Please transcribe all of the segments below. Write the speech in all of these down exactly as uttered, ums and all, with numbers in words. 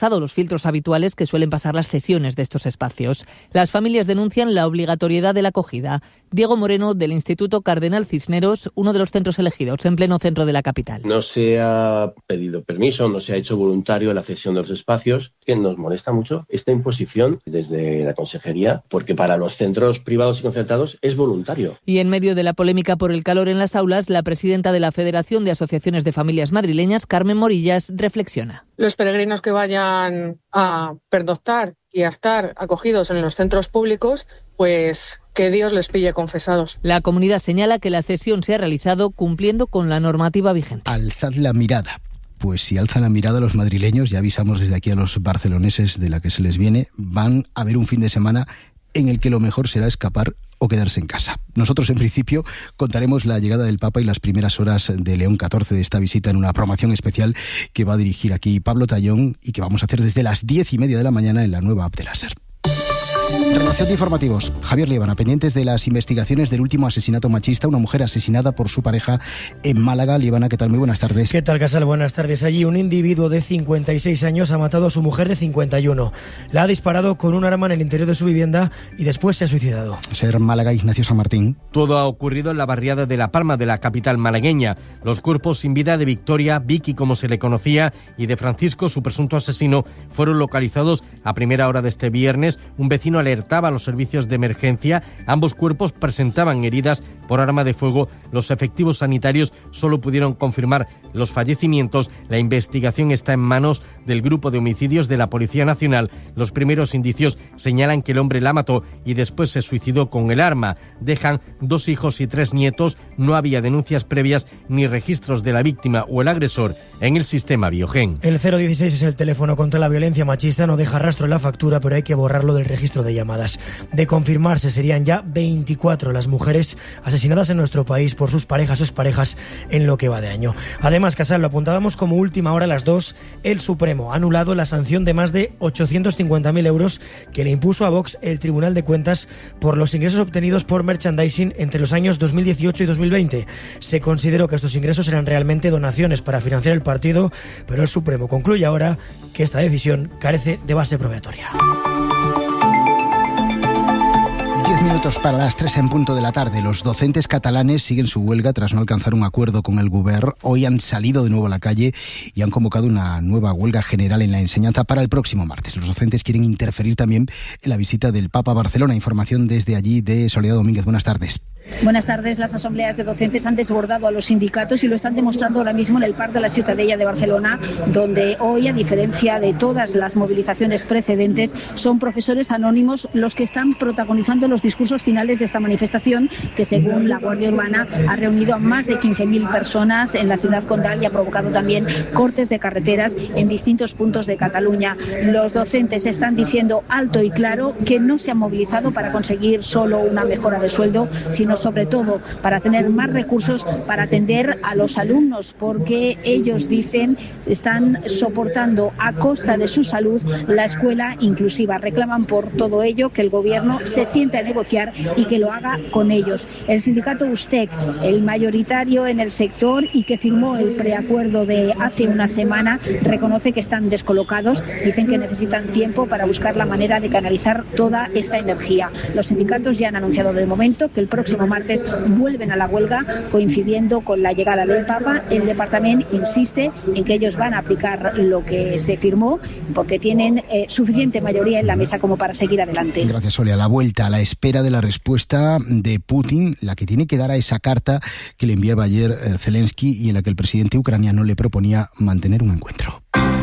pasado los filtros habituales que suelen pasar las cesiones de estos espacios. Las familias denuncian la obligatoriedad de la acogida. Diego Moreno, del Instituto Cardenal Cisneros, uno de los centros elegidos en pleno centro de la capital. No se ha pedido permiso, no se ha hecho voluntario la cesión de los espacios, que nos molesta mucho esta imposición desde la Consejería, porque para los centros privados y concertados es voluntario. Y en medio de la polémica por el calor en las aulas, la presidenta de la Federación de Asociaciones de Familias Madrileñas, Carmen Morillas, reflexiona. Los peregrinos que vayan a pernoctar y a estar acogidos en los centros públicos, pues que Dios les pille confesados. La comunidad señala que la cesión se ha realizado cumpliendo con la normativa vigente. Alzad la mirada. Pues si alzan la mirada los madrileños, ya avisamos desde aquí a los barceloneses de la que se les viene, van a ver un fin de semana en el que lo mejor será escapar o quedarse en casa. Nosotros, en principio, contaremos la llegada del Papa y las primeras horas de León catorce de esta visita en una programación especial que va a dirigir aquí Pablo Tallón y que vamos a hacer desde las diez y media de la mañana en la nueva app de la SER. Relación de informativos. Javier Líbana, pendientes de las investigaciones del último asesinato machista, una mujer asesinada por su pareja en Málaga. Líbana, ¿qué tal? Muy buenas tardes. ¿Qué tal, Casal? Buenas tardes. Allí un individuo de cincuenta y seis años ha matado a su mujer de cincuenta y uno. La ha disparado con un arma en el interior de su vivienda y después se ha suicidado. Ser Málaga, Ignacio San Martín. Todo ha ocurrido en la barriada de La Palma, de la capital malagueña. Los cuerpos sin vida de Victoria, Vicky como se le conocía, y de Francisco, su presunto asesino, fueron localizados a primera hora de este viernes. Un vecino alertaba a los servicios de emergencia. Ambos cuerpos presentaban heridas por arma de fuego. Los efectivos sanitarios solo pudieron confirmar los fallecimientos. La investigación está en manos del Grupo de Homicidios de la Policía Nacional. Los primeros indicios señalan que el hombre la mató y después se suicidó con el arma. Dejan dos hijos y tres nietos. No había denuncias previas ni registros de la víctima o el agresor en el sistema Biogen. El cero dieciséis es el teléfono contra la violencia machista. No deja rastro en la factura, pero hay que borrarlo del registro de llamadas. De confirmarse, serían ya veinticuatro las mujeres asesinadas en nuestro país por sus parejas o exparejas en lo que va de año. Además, Casal, lo apuntábamos como última hora a las dos, el Supremo ha anulado la sanción de más de ochocientos cincuenta mil euros que le impuso a Vox el Tribunal de Cuentas por los ingresos obtenidos por merchandising entre los años dos mil dieciocho y dos mil veinte. Se consideró que estos ingresos eran realmente donaciones para financiar el partido, pero el Supremo concluye ahora que esta decisión carece de base probatoria. Diez minutos para las tres en punto de la tarde. Los docentes catalanes siguen su huelga tras no alcanzar un acuerdo con el Govern. Hoy han salido de nuevo a la calle y han convocado una nueva huelga general en la enseñanza para el próximo martes. Los docentes quieren interferir también en la visita del Papa a Barcelona. Información desde allí de Soledad Domínguez. Buenas tardes. Buenas tardes. Las asambleas de docentes han desbordado a los sindicatos y lo están demostrando ahora mismo en el Parc de la Ciutadella de Barcelona, donde hoy, a diferencia de todas las movilizaciones precedentes, son profesores anónimos los que están protagonizando los discursos finales de esta manifestación, que según la Guardia Urbana ha reunido a más de quince mil personas en la ciudad condal y ha provocado también cortes de carreteras en distintos puntos de Cataluña. Los docentes están diciendo alto y claro que no se han movilizado para conseguir solo una mejora de sueldo, sino sobre todo para tener más recursos para atender a los alumnos, porque ellos dicen están soportando a costa de su salud la escuela inclusiva. Reclaman por todo ello que el gobierno se siente a negociar y que lo haga con ellos. El sindicato USTEC, el mayoritario en el sector y que firmó el preacuerdo de hace una semana, reconoce que están descolocados. Dicen que necesitan tiempo para buscar la manera de canalizar toda esta energía. Los sindicatos ya han anunciado de momento que el próximo martes vuelven a la huelga, coincidiendo con la llegada del Papa. El departamento insiste en que ellos van a aplicar lo que se firmó porque tienen eh, suficiente mayoría en la mesa como para seguir adelante. Gracias, Sonia. A la vuelta, a la espera de la respuesta de Putin, la que tiene que dar a esa carta que le enviaba ayer eh, Zelensky y en la que el presidente ucraniano le proponía mantener un encuentro.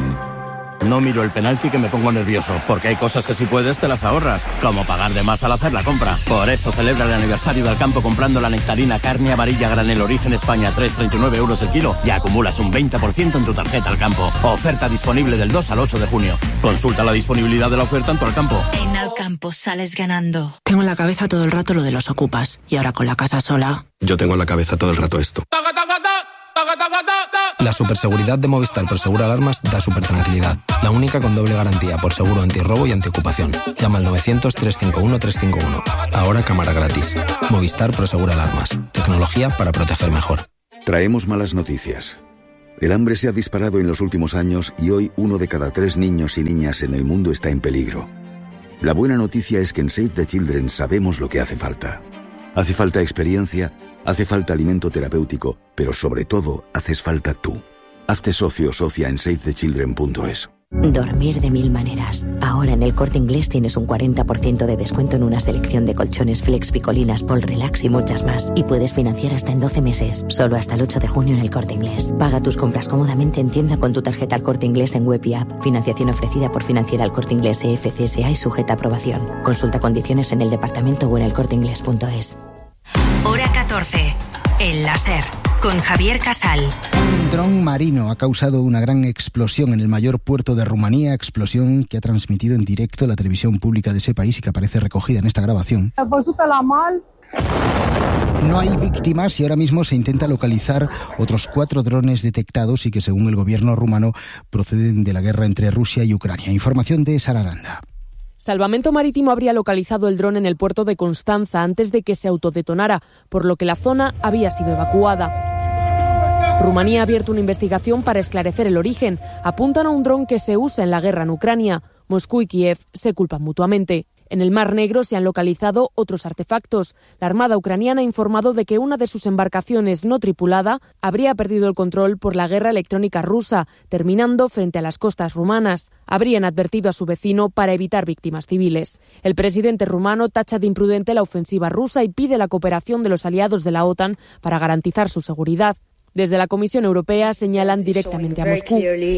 No miro el penalti que me pongo nervioso, porque hay cosas que si puedes te las ahorras, como pagar de más al hacer la compra. Por eso celebra el aniversario del campo comprando la nectarina carne amarilla granel origen España a tres coma treinta y nueve euros el kilo y acumulas un veinte por ciento en tu tarjeta al campo. Oferta disponible del dos al ocho de junio. Consulta la disponibilidad de la oferta en tu Alcampo. En Alcampo sales ganando. Tengo en la cabeza todo el rato lo de los ocupas y ahora con la casa sola. Yo tengo en la cabeza todo el rato esto. La superseguridad de Movistar por Seguro Alarmas da super tranquilidad. La única con doble garantía por seguro antirrobo y antiocupación. Llama al novecientos, trescientos cincuenta y uno, trescientos cincuenta y uno. Ahora cámara gratis. Movistar Proseguro Alarmas. Tecnología para proteger mejor. Traemos malas noticias. El hambre se ha disparado en los últimos años y hoy uno de cada tres niños y niñas en el mundo está en peligro. La buena noticia es que en Save the Children sabemos lo que hace falta. Hace falta experiencia, hace falta alimento terapéutico, pero sobre todo haces falta tú. Hazte socio o socia en save the children punto es. Dormir de mil maneras. Ahora en El Corte Inglés tienes un cuarenta por ciento de descuento en una selección de colchones Flex, Picolinas, Pol Relax y muchas más. Y puedes financiar hasta en doce meses. Solo hasta el ocho de junio en El Corte Inglés. Paga tus compras cómodamente en tienda con tu tarjeta El Corte Inglés en web y app. Financiación ofrecida por Financiera El Corte Inglés E F C S A y sujeta a aprobación. Consulta condiciones en el departamento o en el corte inglés punto es. Hora catorce. El láser. Con Javier Casal. Un dron marino ha causado una gran explosión en el mayor puerto de Rumanía, explosión que ha transmitido en directo la televisión pública de ese país y que aparece recogida en esta grabación. No hay víctimas y ahora mismo se intenta localizar otros cuatro drones detectados y que, según el gobierno rumano, proceden de la guerra entre Rusia y Ucrania. Información de Sara Aranda. Salvamento Marítimo habría localizado el dron en el puerto de Constanza antes de que se autodetonara, por lo que la zona había sido evacuada. Rumanía ha abierto una investigación para esclarecer el origen. Apuntan a un dron que se usa en la guerra en Ucrania. Moscú y Kiev se culpan mutuamente. En el Mar Negro se han localizado otros artefactos. La Armada ucraniana ha informado de que una de sus embarcaciones no tripulada habría perdido el control por la guerra electrónica rusa, terminando frente a las costas rumanas. Habrían advertido a su vecino para evitar víctimas civiles. El presidente rumano tacha de imprudente la ofensiva rusa y pide la cooperación de los aliados de la OTAN para garantizar su seguridad. Desde la Comisión Europea señalan directamente a Moscú.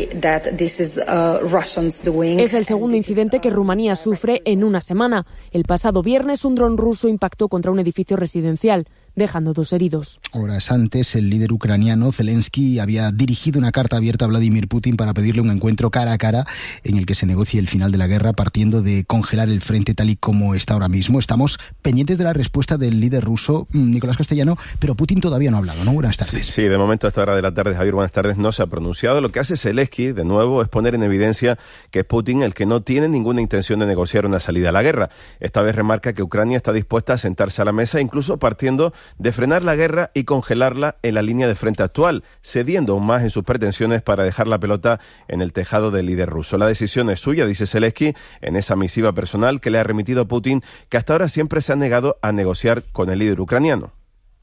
Es el segundo incidente que Rumanía sufre en una semana. El pasado viernes un dron ruso impactó contra un edificio residencial, dejando dos heridos. Horas antes, el líder ucraniano Zelensky había dirigido una carta abierta a Vladimir Putin para pedirle un encuentro cara a cara en el que se negocie el final de la guerra, partiendo de congelar el frente tal y como está ahora mismo. Estamos pendientes de la respuesta del líder ruso, Nicolás Castellano, pero Putin todavía no ha hablado, ¿no? Buenas tardes. Sí, sí, de momento a esta hora de la tarde, Javier, buenas tardes, no se ha pronunciado. Lo que hace Zelensky, de nuevo, es poner en evidencia que es Putin el que no tiene ninguna intención de negociar una salida a la guerra. Esta vez remarca que Ucrania está dispuesta a sentarse a la mesa, incluso partiendo de frenar la guerra y congelarla en la línea de frente actual, cediendo aún más en sus pretensiones para dejar la pelota en el tejado del líder ruso. La decisión es suya, dice Zelensky en esa misiva personal que le ha remitido a Putin, que hasta ahora siempre se ha negado a negociar con el líder ucraniano.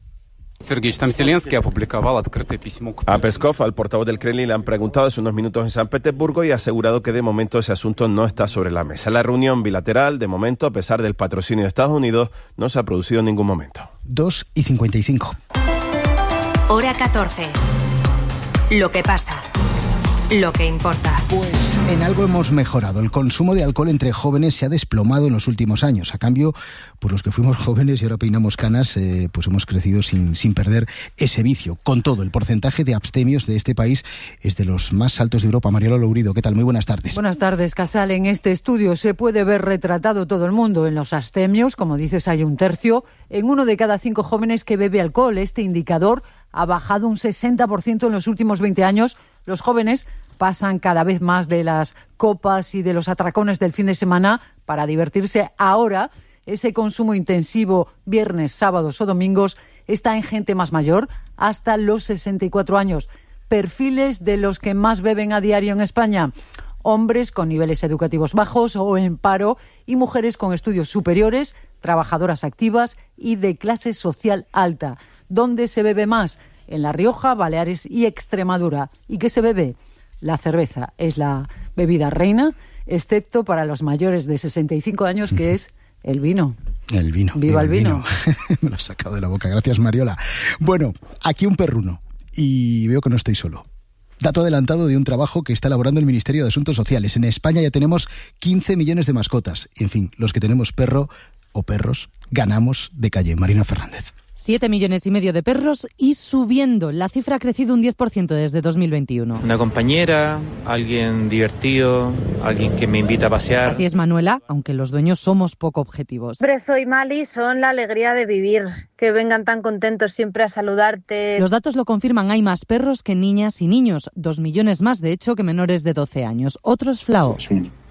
A Peskov, al portavoz del Kremlin, le han preguntado hace unos minutos en San Petersburgo y ha asegurado que de momento ese asunto no está sobre la mesa. La reunión bilateral, de momento, a pesar del patrocinio de Estados Unidos, no se ha producido en ningún momento. dos y cincuenta y cinco. Hora catorce. Lo que pasa. Lo que importa. Pues en algo hemos mejorado. El consumo de alcohol entre jóvenes se ha desplomado en los últimos años. A cambio, pues los que fuimos jóvenes y ahora peinamos canas, eh, pues hemos crecido sin, sin perder ese vicio. Con todo, el porcentaje de abstemios de este país es de los más altos de Europa. Mariola Lourido, ¿qué tal? Muy buenas tardes. Buenas tardes, Casal. En este estudio se puede ver retratado todo el mundo. En los abstemios, como dices, hay un tercio. En uno de cada cinco jóvenes que bebe alcohol. Este indicador ha bajado un sesenta por ciento en los últimos veinte años. Los jóvenes pasan cada vez más de las copas y de los atracones del fin de semana para divertirse. Ahora, ese consumo intensivo viernes, sábados o domingos está en gente más mayor, hasta los sesenta y cuatro años. Perfiles de los que más beben a diario en España: hombres con niveles educativos bajos o en paro y mujeres con estudios superiores, trabajadoras activas y de clase social alta. ¿Dónde se bebe más? En La Rioja, Baleares y Extremadura. ¿Y qué se bebe? La cerveza es la bebida reina, excepto para los mayores de sesenta y cinco años, que es el vino. El vino. ¡Viva el vino! vino. Me lo has sacado de la boca. Gracias, Mariola. Bueno, aquí un perruno. Y veo que no estoy solo. Dato adelantado de un trabajo que está elaborando el Ministerio de Asuntos Sociales. En España ya tenemos quince millones de mascotas. Y, en fin, los que tenemos perro o perros ganamos de calle. Marina Fernández. Siete millones y medio de perros y subiendo. La cifra ha crecido un diez por ciento desde dos mil veintiuno. Una compañera, alguien divertido, alguien que me invita a pasear. Así es Manuela, aunque los dueños somos poco objetivos. Brezo y Mali son la alegría de vivir, que vengan tan contentos siempre a saludarte. Los datos lo confirman, hay más perros que niñas y niños, dos millones más de hecho que menores de doce años. Otros Flao. Es un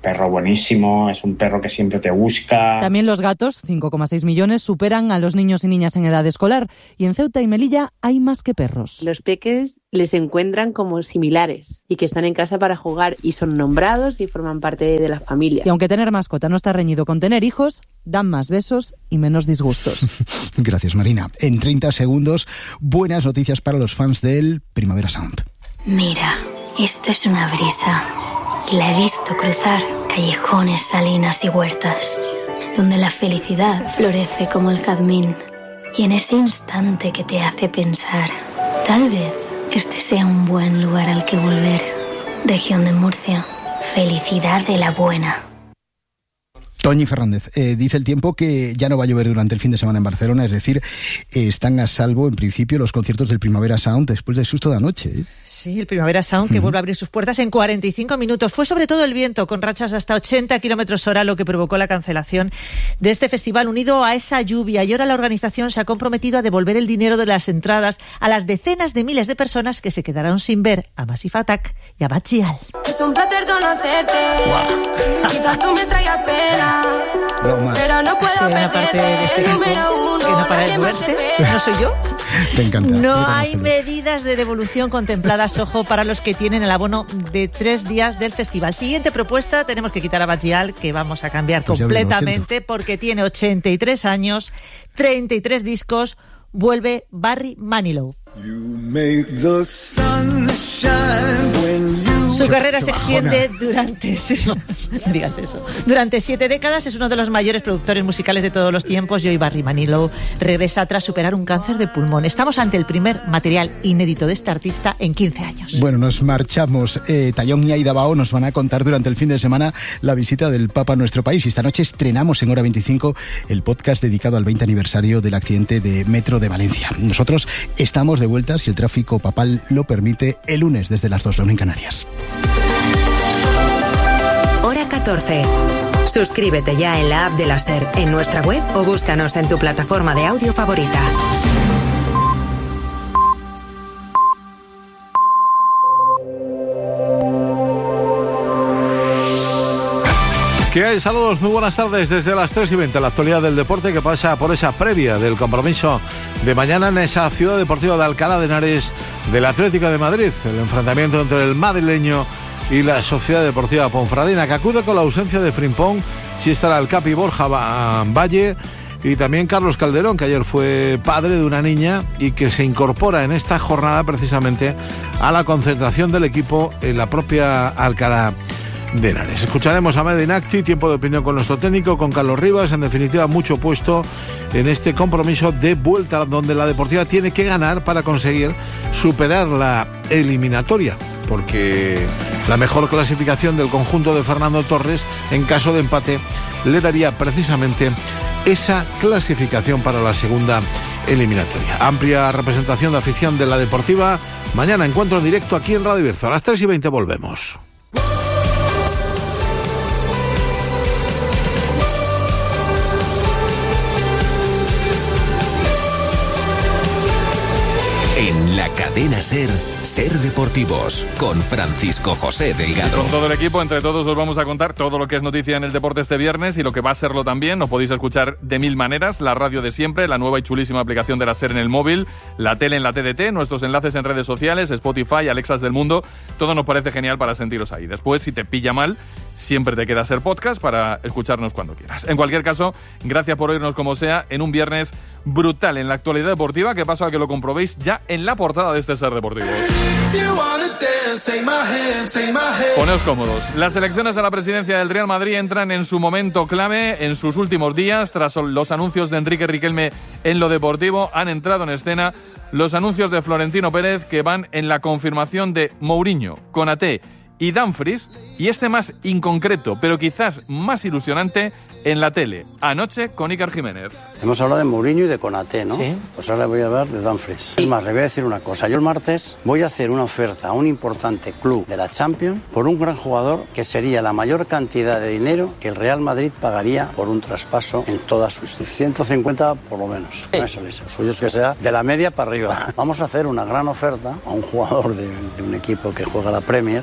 perro buenísimo, es un perro que siempre te busca. También los gatos, cinco coma seis millones, superan a los niños y niñas en edad escolar. Y en Ceuta y Melilla hay más que perros. Los peques les encuentran como similares y que están en casa para jugar y son nombrados y forman parte de la familia. Y aunque tener mascota no está reñido con tener hijos, dan más besos y menos disgustos. Gracias, Marina. En treinta segundos, buenas noticias para los fans del Primavera Sound. Mira, esto es una brisa y la he visto cruzar callejones, salinas y huertas, donde la felicidad florece como el jazmín. Y en ese instante que te hace pensar, tal vez este sea un buen lugar al que volver. Región de Murcia, felicidad de la buena. Toñi Fernández, eh, dice el tiempo que ya no va a llover durante el fin de semana en Barcelona, es decir, eh, están a salvo en principio los conciertos del Primavera Sound después del susto de anoche. ¿eh? Sí, el Primavera Sound que uh-huh. vuelve a abrir sus puertas en cuarenta y cinco minutos. Fue sobre todo el viento, con rachas hasta ochenta kilómetros hora, lo que provocó la cancelación de este festival, unido a esa lluvia. Y ahora la organización se ha comprometido a devolver el dinero de las entradas a las decenas de miles de personas que se quedaron sin ver a Massive Attack y a Bad Gyal. Es un placer conocerte, wow. Quizás tú me traigas pena, no pero no puedo sí, una parte de ese grupo que no para de moverse, ¿no soy yo? Te encanta. No hay medidas de devolución contempladas, ojo, para los que tienen el abono de tres días del festival. Siguiente propuesta, tenemos que quitar a Bad Gyal, que vamos a cambiar pues completamente, porque tiene ochenta y tres años, treinta y tres discos, vuelve Barry Manilow. You make the sun shine when you... Su carrera se extiende durante no digas eso. Durante siete décadas es uno de los mayores productores musicales de todos los tiempos y hoy Barry Manilow regresa tras superar un cáncer de pulmón. Estamos ante el primer material inédito de este artista en quince años. Bueno, nos marchamos. Eh, Tallón y Aida Bao nos van a contar durante el fin de semana la visita del Papa a nuestro país. Y esta noche estrenamos en Hora veinticinco el podcast dedicado al veinte aniversario del accidente de Metro de Valencia. Nosotros estamos de vuelta, si el tráfico papal lo permite, el lunes desde las dos, la una en Canarias. Hora catorce. Suscríbete ya en la app de la SER, en nuestra web o búscanos en tu plataforma de audio favorita. ¿Qué hay? Saludos, muy buenas tardes desde las tres y veinte. La actualidad del deporte que pasa por esa previa del compromiso de mañana en esa ciudad deportiva de Alcalá de Henares del Atlético de Madrid. El enfrentamiento entre el madrileño y la Sociedad Deportiva Ponferradina, que acude con la ausencia de Frimpong. Sí estará el Capi Borja Valle y también Carlos Calderón, que ayer fue padre de una niña y que se incorpora en esta jornada precisamente a la concentración del equipo en la propia Alcalá de Henares. Escucharemos a Medinacti, tiempo de opinión con nuestro técnico, con Carlos Rivas. En definitiva, mucho puesto en este compromiso de vuelta donde la Deportiva tiene que ganar para conseguir superar la eliminatoria, porque la mejor clasificación del conjunto de Fernando Torres, en caso de empate, le daría precisamente esa clasificación para la segunda eliminatoria. Amplia representación de afición de la Deportiva. Mañana encuentro en directo aquí en Radio Bierzo. A las tres y veinte volvemos. En la cadena SER, SER Deportivos, con Francisco José Delgado. Con todo el equipo, entre todos os vamos a contar todo lo que es noticia en el deporte este viernes y lo que va a serlo también. Nos podéis escuchar de mil maneras, la radio de siempre, la nueva y chulísima aplicación de la SER en el móvil, la tele en la T D T, nuestros enlaces en redes sociales, Spotify, Alexas del mundo. Todo nos parece genial para sentiros ahí. Después, si te pilla mal, siempre te queda SER Podcast para escucharnos cuando quieras. En cualquier caso, gracias por oírnos como sea en un viernes brutal en la actualidad deportiva, que paso a que lo comprobéis ya en la portada de este SER Deportivos. Poneos cómodos. Las elecciones a la presidencia del Real Madrid entran en su momento clave en sus últimos días. Tras los anuncios de Enrique Riquelme en lo deportivo, han entrado en escena los anuncios de Florentino Pérez, que van en la confirmación de Mourinho, Konaté y Dumfries, y este más inconcreto, pero quizás más ilusionante, en la tele, anoche con Iker Jiménez. Hemos hablado de Mourinho y de Konaté, ¿no? Sí. Pues ahora voy a hablar de Dumfries. Es más, le voy a decir una cosa. Yo el martes voy a hacer una oferta a un importante club de la Champions por un gran jugador que sería la mayor cantidad de dinero que el Real Madrid pagaría por un traspaso en toda su historia. ciento cincuenta por lo menos. Sí. No es eso. Suyo es que sea de la media para arriba. Vamos a hacer una gran oferta a un jugador de, de un equipo que juega la Premier. Hoy la Premier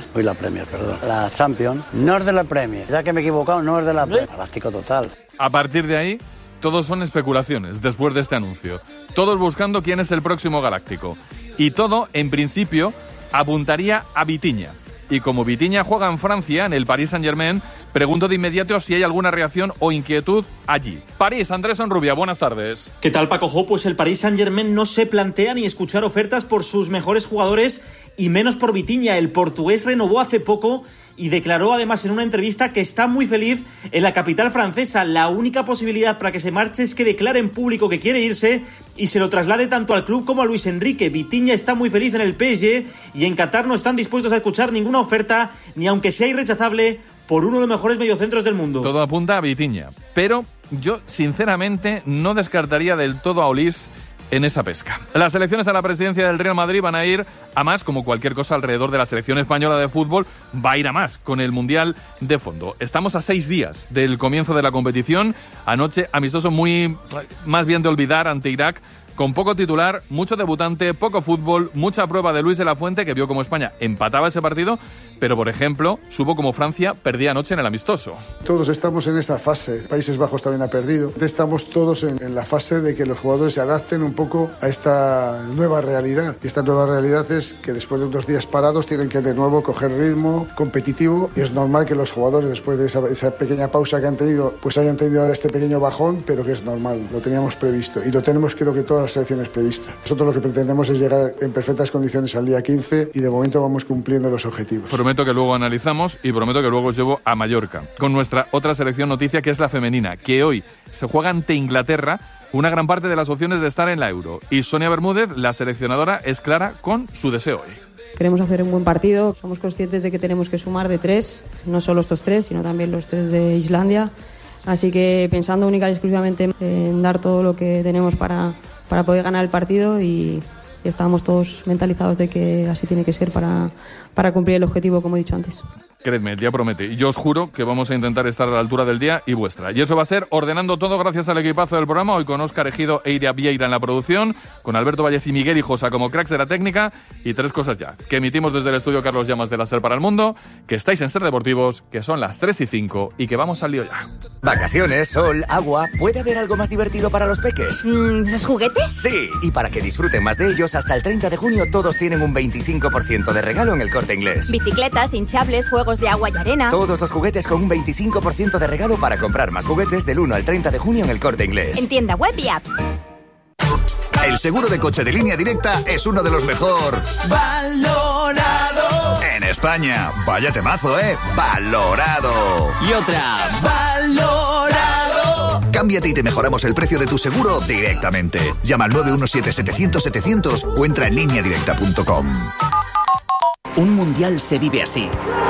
Premier, perdón. La Champions no es de la Premier. Ya que me he equivocado, no es de la Premier. Galáctico total. A partir de ahí, todos son especulaciones después de este anuncio. Todos buscando quién es el próximo galáctico. Y todo, en principio, apuntaría a Vitinha. Y como Vitinha juega en Francia, en el Paris Saint-Germain, pregunto de inmediato si hay alguna reacción o inquietud allí. París, Andrés Onrubia, buenas tardes. ¿Qué tal, Paco Jo? Pues el Paris Saint-Germain no se plantea ni escuchar ofertas por sus mejores jugadores y menos por Vitinha. El portugués renovó hace poco y declaró además en una entrevista que está muy feliz en la capital francesa. La única posibilidad para que se marche es que declare en público que quiere irse y se lo traslade tanto al club como a Luis Enrique. Vitinha está muy feliz en el P S G y en Qatar no están dispuestos a escuchar ninguna oferta, ni aunque sea irrechazable, por uno de los mejores mediocentros del mundo. Todo apunta a Vitinha, pero yo sinceramente no descartaría del todo a Olís en esa pesca. Las elecciones a la presidencia del Real Madrid van a ir a más, como cualquier cosa alrededor de la selección española de fútbol, va a ir a más con el Mundial de fondo. Estamos a seis días del comienzo de la competición. Anoche, amistoso muy, más bien de olvidar ante Irak, con poco titular, mucho debutante, poco fútbol, mucha prueba de Luis de la Fuente, que vio como España empataba ese partido, pero, por ejemplo, supo como Francia perdía anoche en el amistoso. Todos estamos en esa fase. Países Bajos también ha perdido. Estamos todos en, en la fase de que los jugadores se adapten un poco a esta nueva realidad. Y esta nueva realidad es que después de unos días parados tienen que de nuevo coger ritmo competitivo. Y es normal que los jugadores, después de esa, esa pequeña pausa que han tenido, pues hayan tenido ahora este pequeño bajón, pero que es normal. Lo teníamos previsto. Y lo tenemos, creo que todas las selecciones previstas. Nosotros lo que pretendemos es llegar en perfectas condiciones al día quince y de momento vamos cumpliendo los objetivos. Prometo que luego analizamos y prometo que luego os llevo a Mallorca con nuestra otra selección noticia, que es la femenina, que hoy se juega ante Inglaterra una gran parte de las opciones de estar en la Euro. Y Sonia Bermúdez, la seleccionadora, es clara con su deseo hoy. Queremos hacer un buen partido, somos conscientes de que tenemos que sumar de tres, no solo estos tres, sino también los tres de Islandia. Así que pensando única y exclusivamente en dar todo lo que tenemos para, para poder ganar el partido y... y estamos todos mentalizados de que así tiene que ser para, para cumplir el objetivo, como he dicho antes. Creedme, el día promete. Y yo os juro que vamos a intentar estar a la altura del día y vuestra. Y eso va a ser ordenando todo gracias al equipazo del programa. Hoy con Óscar Ejido e Iria Vieira en la producción, con Alberto Valles y Miguel Hijosa como cracks de la técnica. Y tres cosas ya. Que emitimos desde el estudio Carlos Llamas de la SER para el mundo, que estáis en SER Deportivos, que son las tres y cinco y que vamos al lío ya. Vacaciones, sol, agua. ¿Puede haber algo más divertido para los peques? Mm, ¿Los juguetes? Sí. Y para que disfruten más de ellos, hasta el treinta de junio todos tienen un veinticinco por ciento de regalo en El Corte Inglés. Bicicletas, hinchables, juegos de agua y arena. Todos los juguetes con un veinticinco por ciento de regalo para comprar más juguetes del uno al treinta de junio en El Corte Inglés. En tienda web y app. El seguro de coche de Línea Directa es uno de los mejor valorado en España. Vaya temazo, ¿eh? Valorado. Y otra. Valorado. Cámbiate y te mejoramos el precio de tu seguro directamente. Llama al nueve uno siete setecientos setecientos o entra en línea directa punto com. Un mundial se vive así.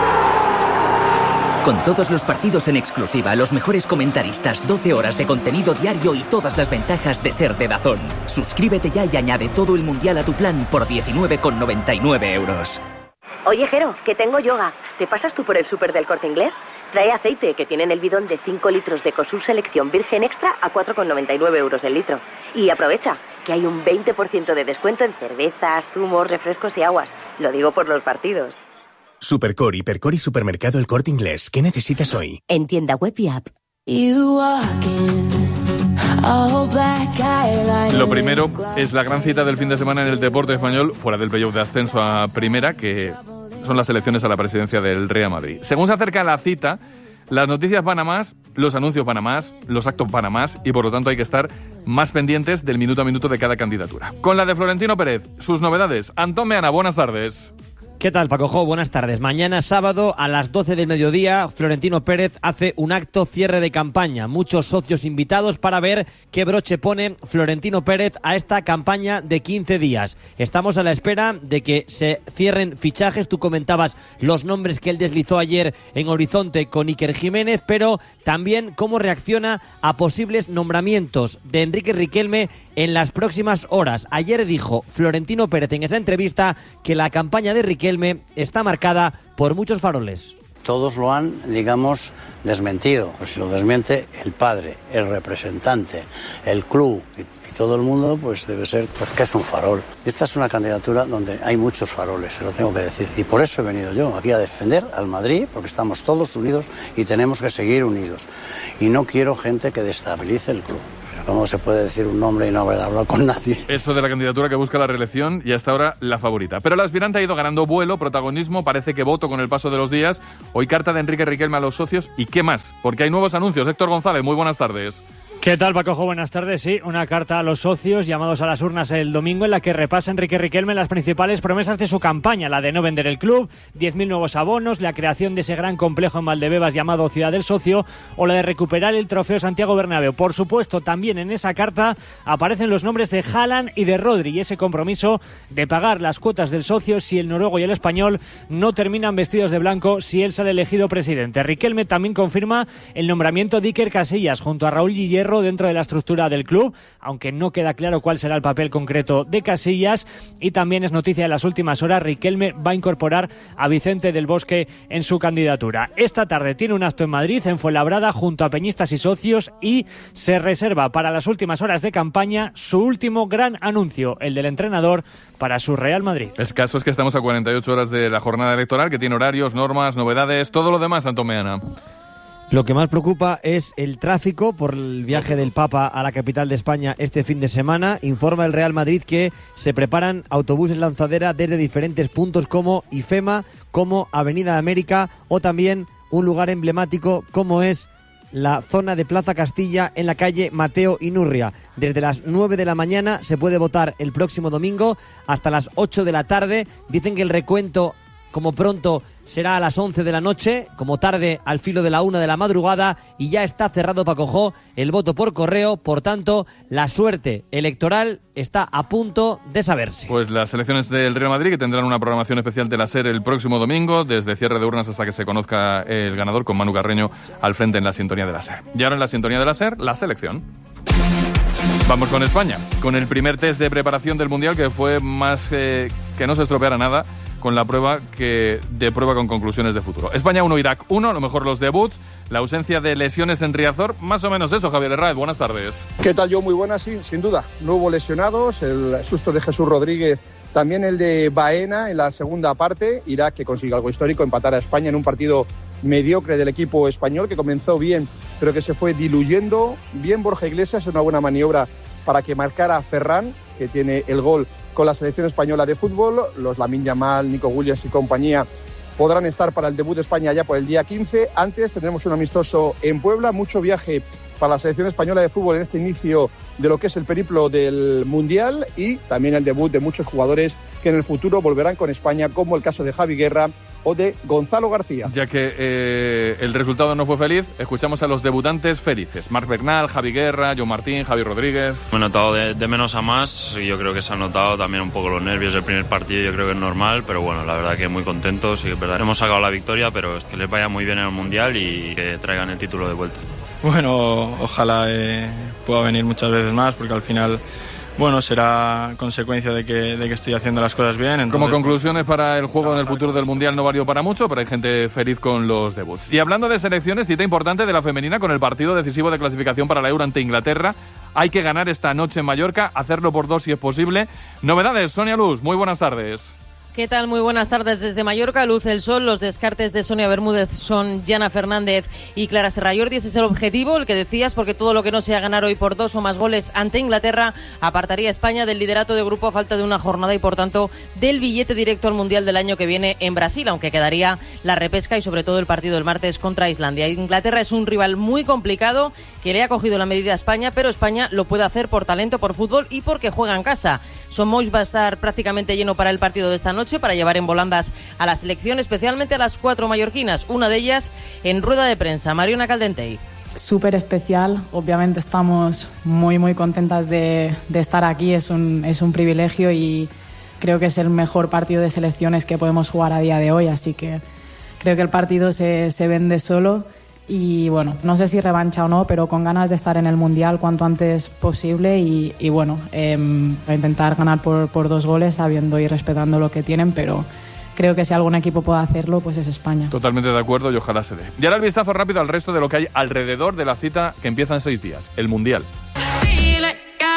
Con todos los partidos en exclusiva, los mejores comentaristas, doce horas de contenido diario y todas las ventajas de ser de DAZN. Suscríbete ya y añade todo el mundial a tu plan por diecinueve con noventa y nueve euros. Oye, Jero, que tengo yoga. ¿Te pasas tú por el súper del Corte Inglés? Trae aceite, que tienen el bidón de cinco litros de Ecosur Selección Virgen Extra a cuatro con noventa y nueve euros el litro. Y aprovecha, que hay un veinte por ciento de descuento en cervezas, zumos, refrescos y aguas. Lo digo por los partidos. Supercor, Hipercor y Supermercado El Corte Inglés. ¿Qué necesitas hoy? En tienda web y app. Lo primero es la gran cita del fin de semana en el deporte español, fuera del playoff de ascenso a primera, que son las elecciones a la presidencia del Real Madrid. Según se acerca la cita, las noticias van a más, los anuncios van a más, los actos van a más y por lo tanto hay que estar más pendientes del minuto a minuto de cada candidatura. Con la de Florentino Pérez, sus novedades. Antón Meana, buenas tardes. ¿Qué tal, Paco Jo? Buenas tardes. Mañana sábado a las doce del mediodía, Florentino Pérez hace un acto cierre de campaña. Muchos socios invitados para ver qué broche pone Florentino Pérez a esta campaña de quince días. Estamos a la espera de que se cierren fichajes. Tú comentabas los nombres que él deslizó ayer en Horizonte con Iker Jiménez, pero también cómo reacciona a posibles nombramientos de Enrique Riquelme en las próximas horas. Ayer dijo Florentino Pérez en esa entrevista que la campaña de Riquelme está marcada por muchos faroles. Todos lo han, digamos, desmentido. Pues si lo desmiente el padre, el representante, el club, Todo el mundo pues debe ser pues que es un farol. Esta es una candidatura donde hay muchos faroles, se lo tengo que decir. Y por eso he venido yo aquí a defender al Madrid, porque estamos todos unidos y tenemos que seguir unidos. Y no quiero gente que destabilice el club. ¿Cómo se puede decir un nombre y no haber hablado con nadie? Eso de la candidatura que busca la reelección y hasta ahora la favorita. Pero la aspirante ha ido ganando vuelo, protagonismo, parece que voto con el paso de los días. Hoy carta de Enrique Riquelme a los socios. ¿Y qué más? Porque hay nuevos anuncios. Héctor González, muy buenas tardes. ¿Qué tal, Pacojo? Buenas tardes. Sí, una carta a los socios llamados a las urnas el domingo en la que repasa Enrique Riquelme las principales promesas de su campaña, la de no vender el club, diez mil nuevos abonos, la creación de ese gran complejo en Valdebebas llamado Ciudad del Socio o la de recuperar el trofeo Santiago Bernabéu. Por supuesto, también en esa carta aparecen los nombres de Haaland y de Rodri y ese compromiso de pagar las cuotas del socio si el noruego y el español no terminan vestidos de blanco si él sale elegido presidente. Riquelme también confirma el nombramiento de Iker Casillas junto a Raúl Guillerro dentro de la estructura del club, aunque no queda claro cuál será el papel concreto de Casillas. Y también es noticia de las últimas horas, Riquelme va a incorporar a Vicente del Bosque en su candidatura. Esta tarde tiene un acto en Madrid, en Fuenlabrada, junto a peñistas y socios, y se reserva para las últimas horas de campaña su último gran anuncio, el del entrenador para su Real Madrid. El caso es que estamos a cuarenta y ocho horas de la jornada electoral, que tiene horarios, normas, novedades, todo lo demás, Antón Meana. Lo que más preocupa es el tráfico por el viaje del Papa a la capital de España este fin de semana. Informa el Real Madrid que se preparan autobuses lanzadera desde diferentes puntos como IFEMA, como Avenida de América o también un lugar emblemático como es la zona de Plaza Castilla en la calle Mateo Inurria. Desde las nueve de la mañana se puede votar el próximo domingo hasta las ocho de la tarde. Dicen que el recuento, como pronto, será a las once de la noche, como tarde al filo de la una de la madrugada, y ya está cerrado, Pacojo, el voto por correo. Por tanto, la suerte electoral está a punto de saberse. Pues las elecciones del Real Madrid, que tendrán una programación especial de la SER el próximo domingo, desde cierre de urnas hasta que se conozca el ganador, con Manu Carreño al frente en la sintonía de la SER. Y ahora en la sintonía de la SER, la selección. Vamos con España, con el primer test de preparación del Mundial, que fue más eh, que no se estropeara nada, con la prueba que de prueba con conclusiones de futuro. España uno, Irak uno, a lo mejor los debuts, la ausencia de lesiones en Riazor, más o menos eso. Javier Herráez, buenas tardes. ¿Qué tal, yo? Muy buenas, sí, sin duda. No hubo lesionados, el susto de Jesús Rodríguez, también el de Baena en la segunda parte. Irak, que consigue algo histórico, empatar a España en un partido mediocre del equipo español, que comenzó bien, pero que se fue diluyendo. Bien Borja Iglesias, una buena maniobra para que marcara a Ferran, que tiene el gol con la selección española de fútbol. Los Lamine Yamal, Nico Williams y compañía podrán estar para el debut de España ya por el día quince. Antes tendremos un amistoso en Puebla, mucho viaje para la selección española de fútbol en este inicio de lo que es el periplo del Mundial, y también el debut de muchos jugadores que en el futuro volverán con España, como el caso de Javi Guerra o de Gonzalo García. Ya que eh, el resultado no fue feliz, escuchamos a los debutantes felices. Marc Bernal, Javi Guerra, Joan Martín, Javi Rodríguez. Me he notado de, de menos a más, y yo creo que se han notado también un poco los nervios del primer partido. Yo creo que es normal, pero bueno, la verdad que muy contentos, y es verdad, hemos sacado la victoria, pero es que les vaya muy bien en el Mundial y que traigan el título de vuelta. Bueno, ojalá eh, pueda venir muchas veces más, porque al final, bueno, será consecuencia de que, de que estoy haciendo las cosas bien. Entonces, como conclusiones para el juego en el futuro del Mundial no valió para mucho, pero hay gente feliz con los debuts. Y hablando de selecciones, cita importante de la femenina con el partido decisivo de clasificación para la Euro ante Inglaterra. Hay que ganar esta noche en Mallorca, hacerlo por dos si es posible. Novedades, Sonia Luz, muy buenas tardes. ¿Qué tal? Muy buenas tardes desde Mallorca. Luce el sol. Los descartes de Sonia Bermúdez son Yana Fernández y Clara Serrallordi. Ese es el objetivo, el que decías, porque todo lo que no sea ganar hoy por dos o más goles ante Inglaterra apartaría a España del liderato de grupo a falta de una jornada y, por tanto, del billete directo al Mundial del año que viene en Brasil, aunque quedaría la repesca y, sobre todo, el partido del martes contra Islandia. Inglaterra es un rival muy complicado que le ha cogido la medida a España, pero España lo puede hacer por talento, por fútbol y porque juega en casa. Somoix va a estar prácticamente lleno para el partido de esta noche, para llevar en volandas a la selección, especialmente a las cuatro mallorquinas, una de ellas en rueda de prensa, Mariona Caldentey. Súper especial, obviamente estamos muy muy contentas de, de estar aquí, es un, es un privilegio y creo que es el mejor partido de selecciones que podemos jugar a día de hoy, así que creo que el partido se, se vende solo. Y bueno, no sé si revancha o no, pero con ganas de estar en el Mundial cuanto antes posible y, y bueno, eh, a intentar ganar por, por dos goles sabiendo y respetando lo que tienen, pero creo que si algún equipo puede hacerlo, pues es España. Totalmente de acuerdo y ojalá se dé. Y ahora el vistazo rápido al resto de lo que hay alrededor de la cita que empieza en seis días, el Mundial.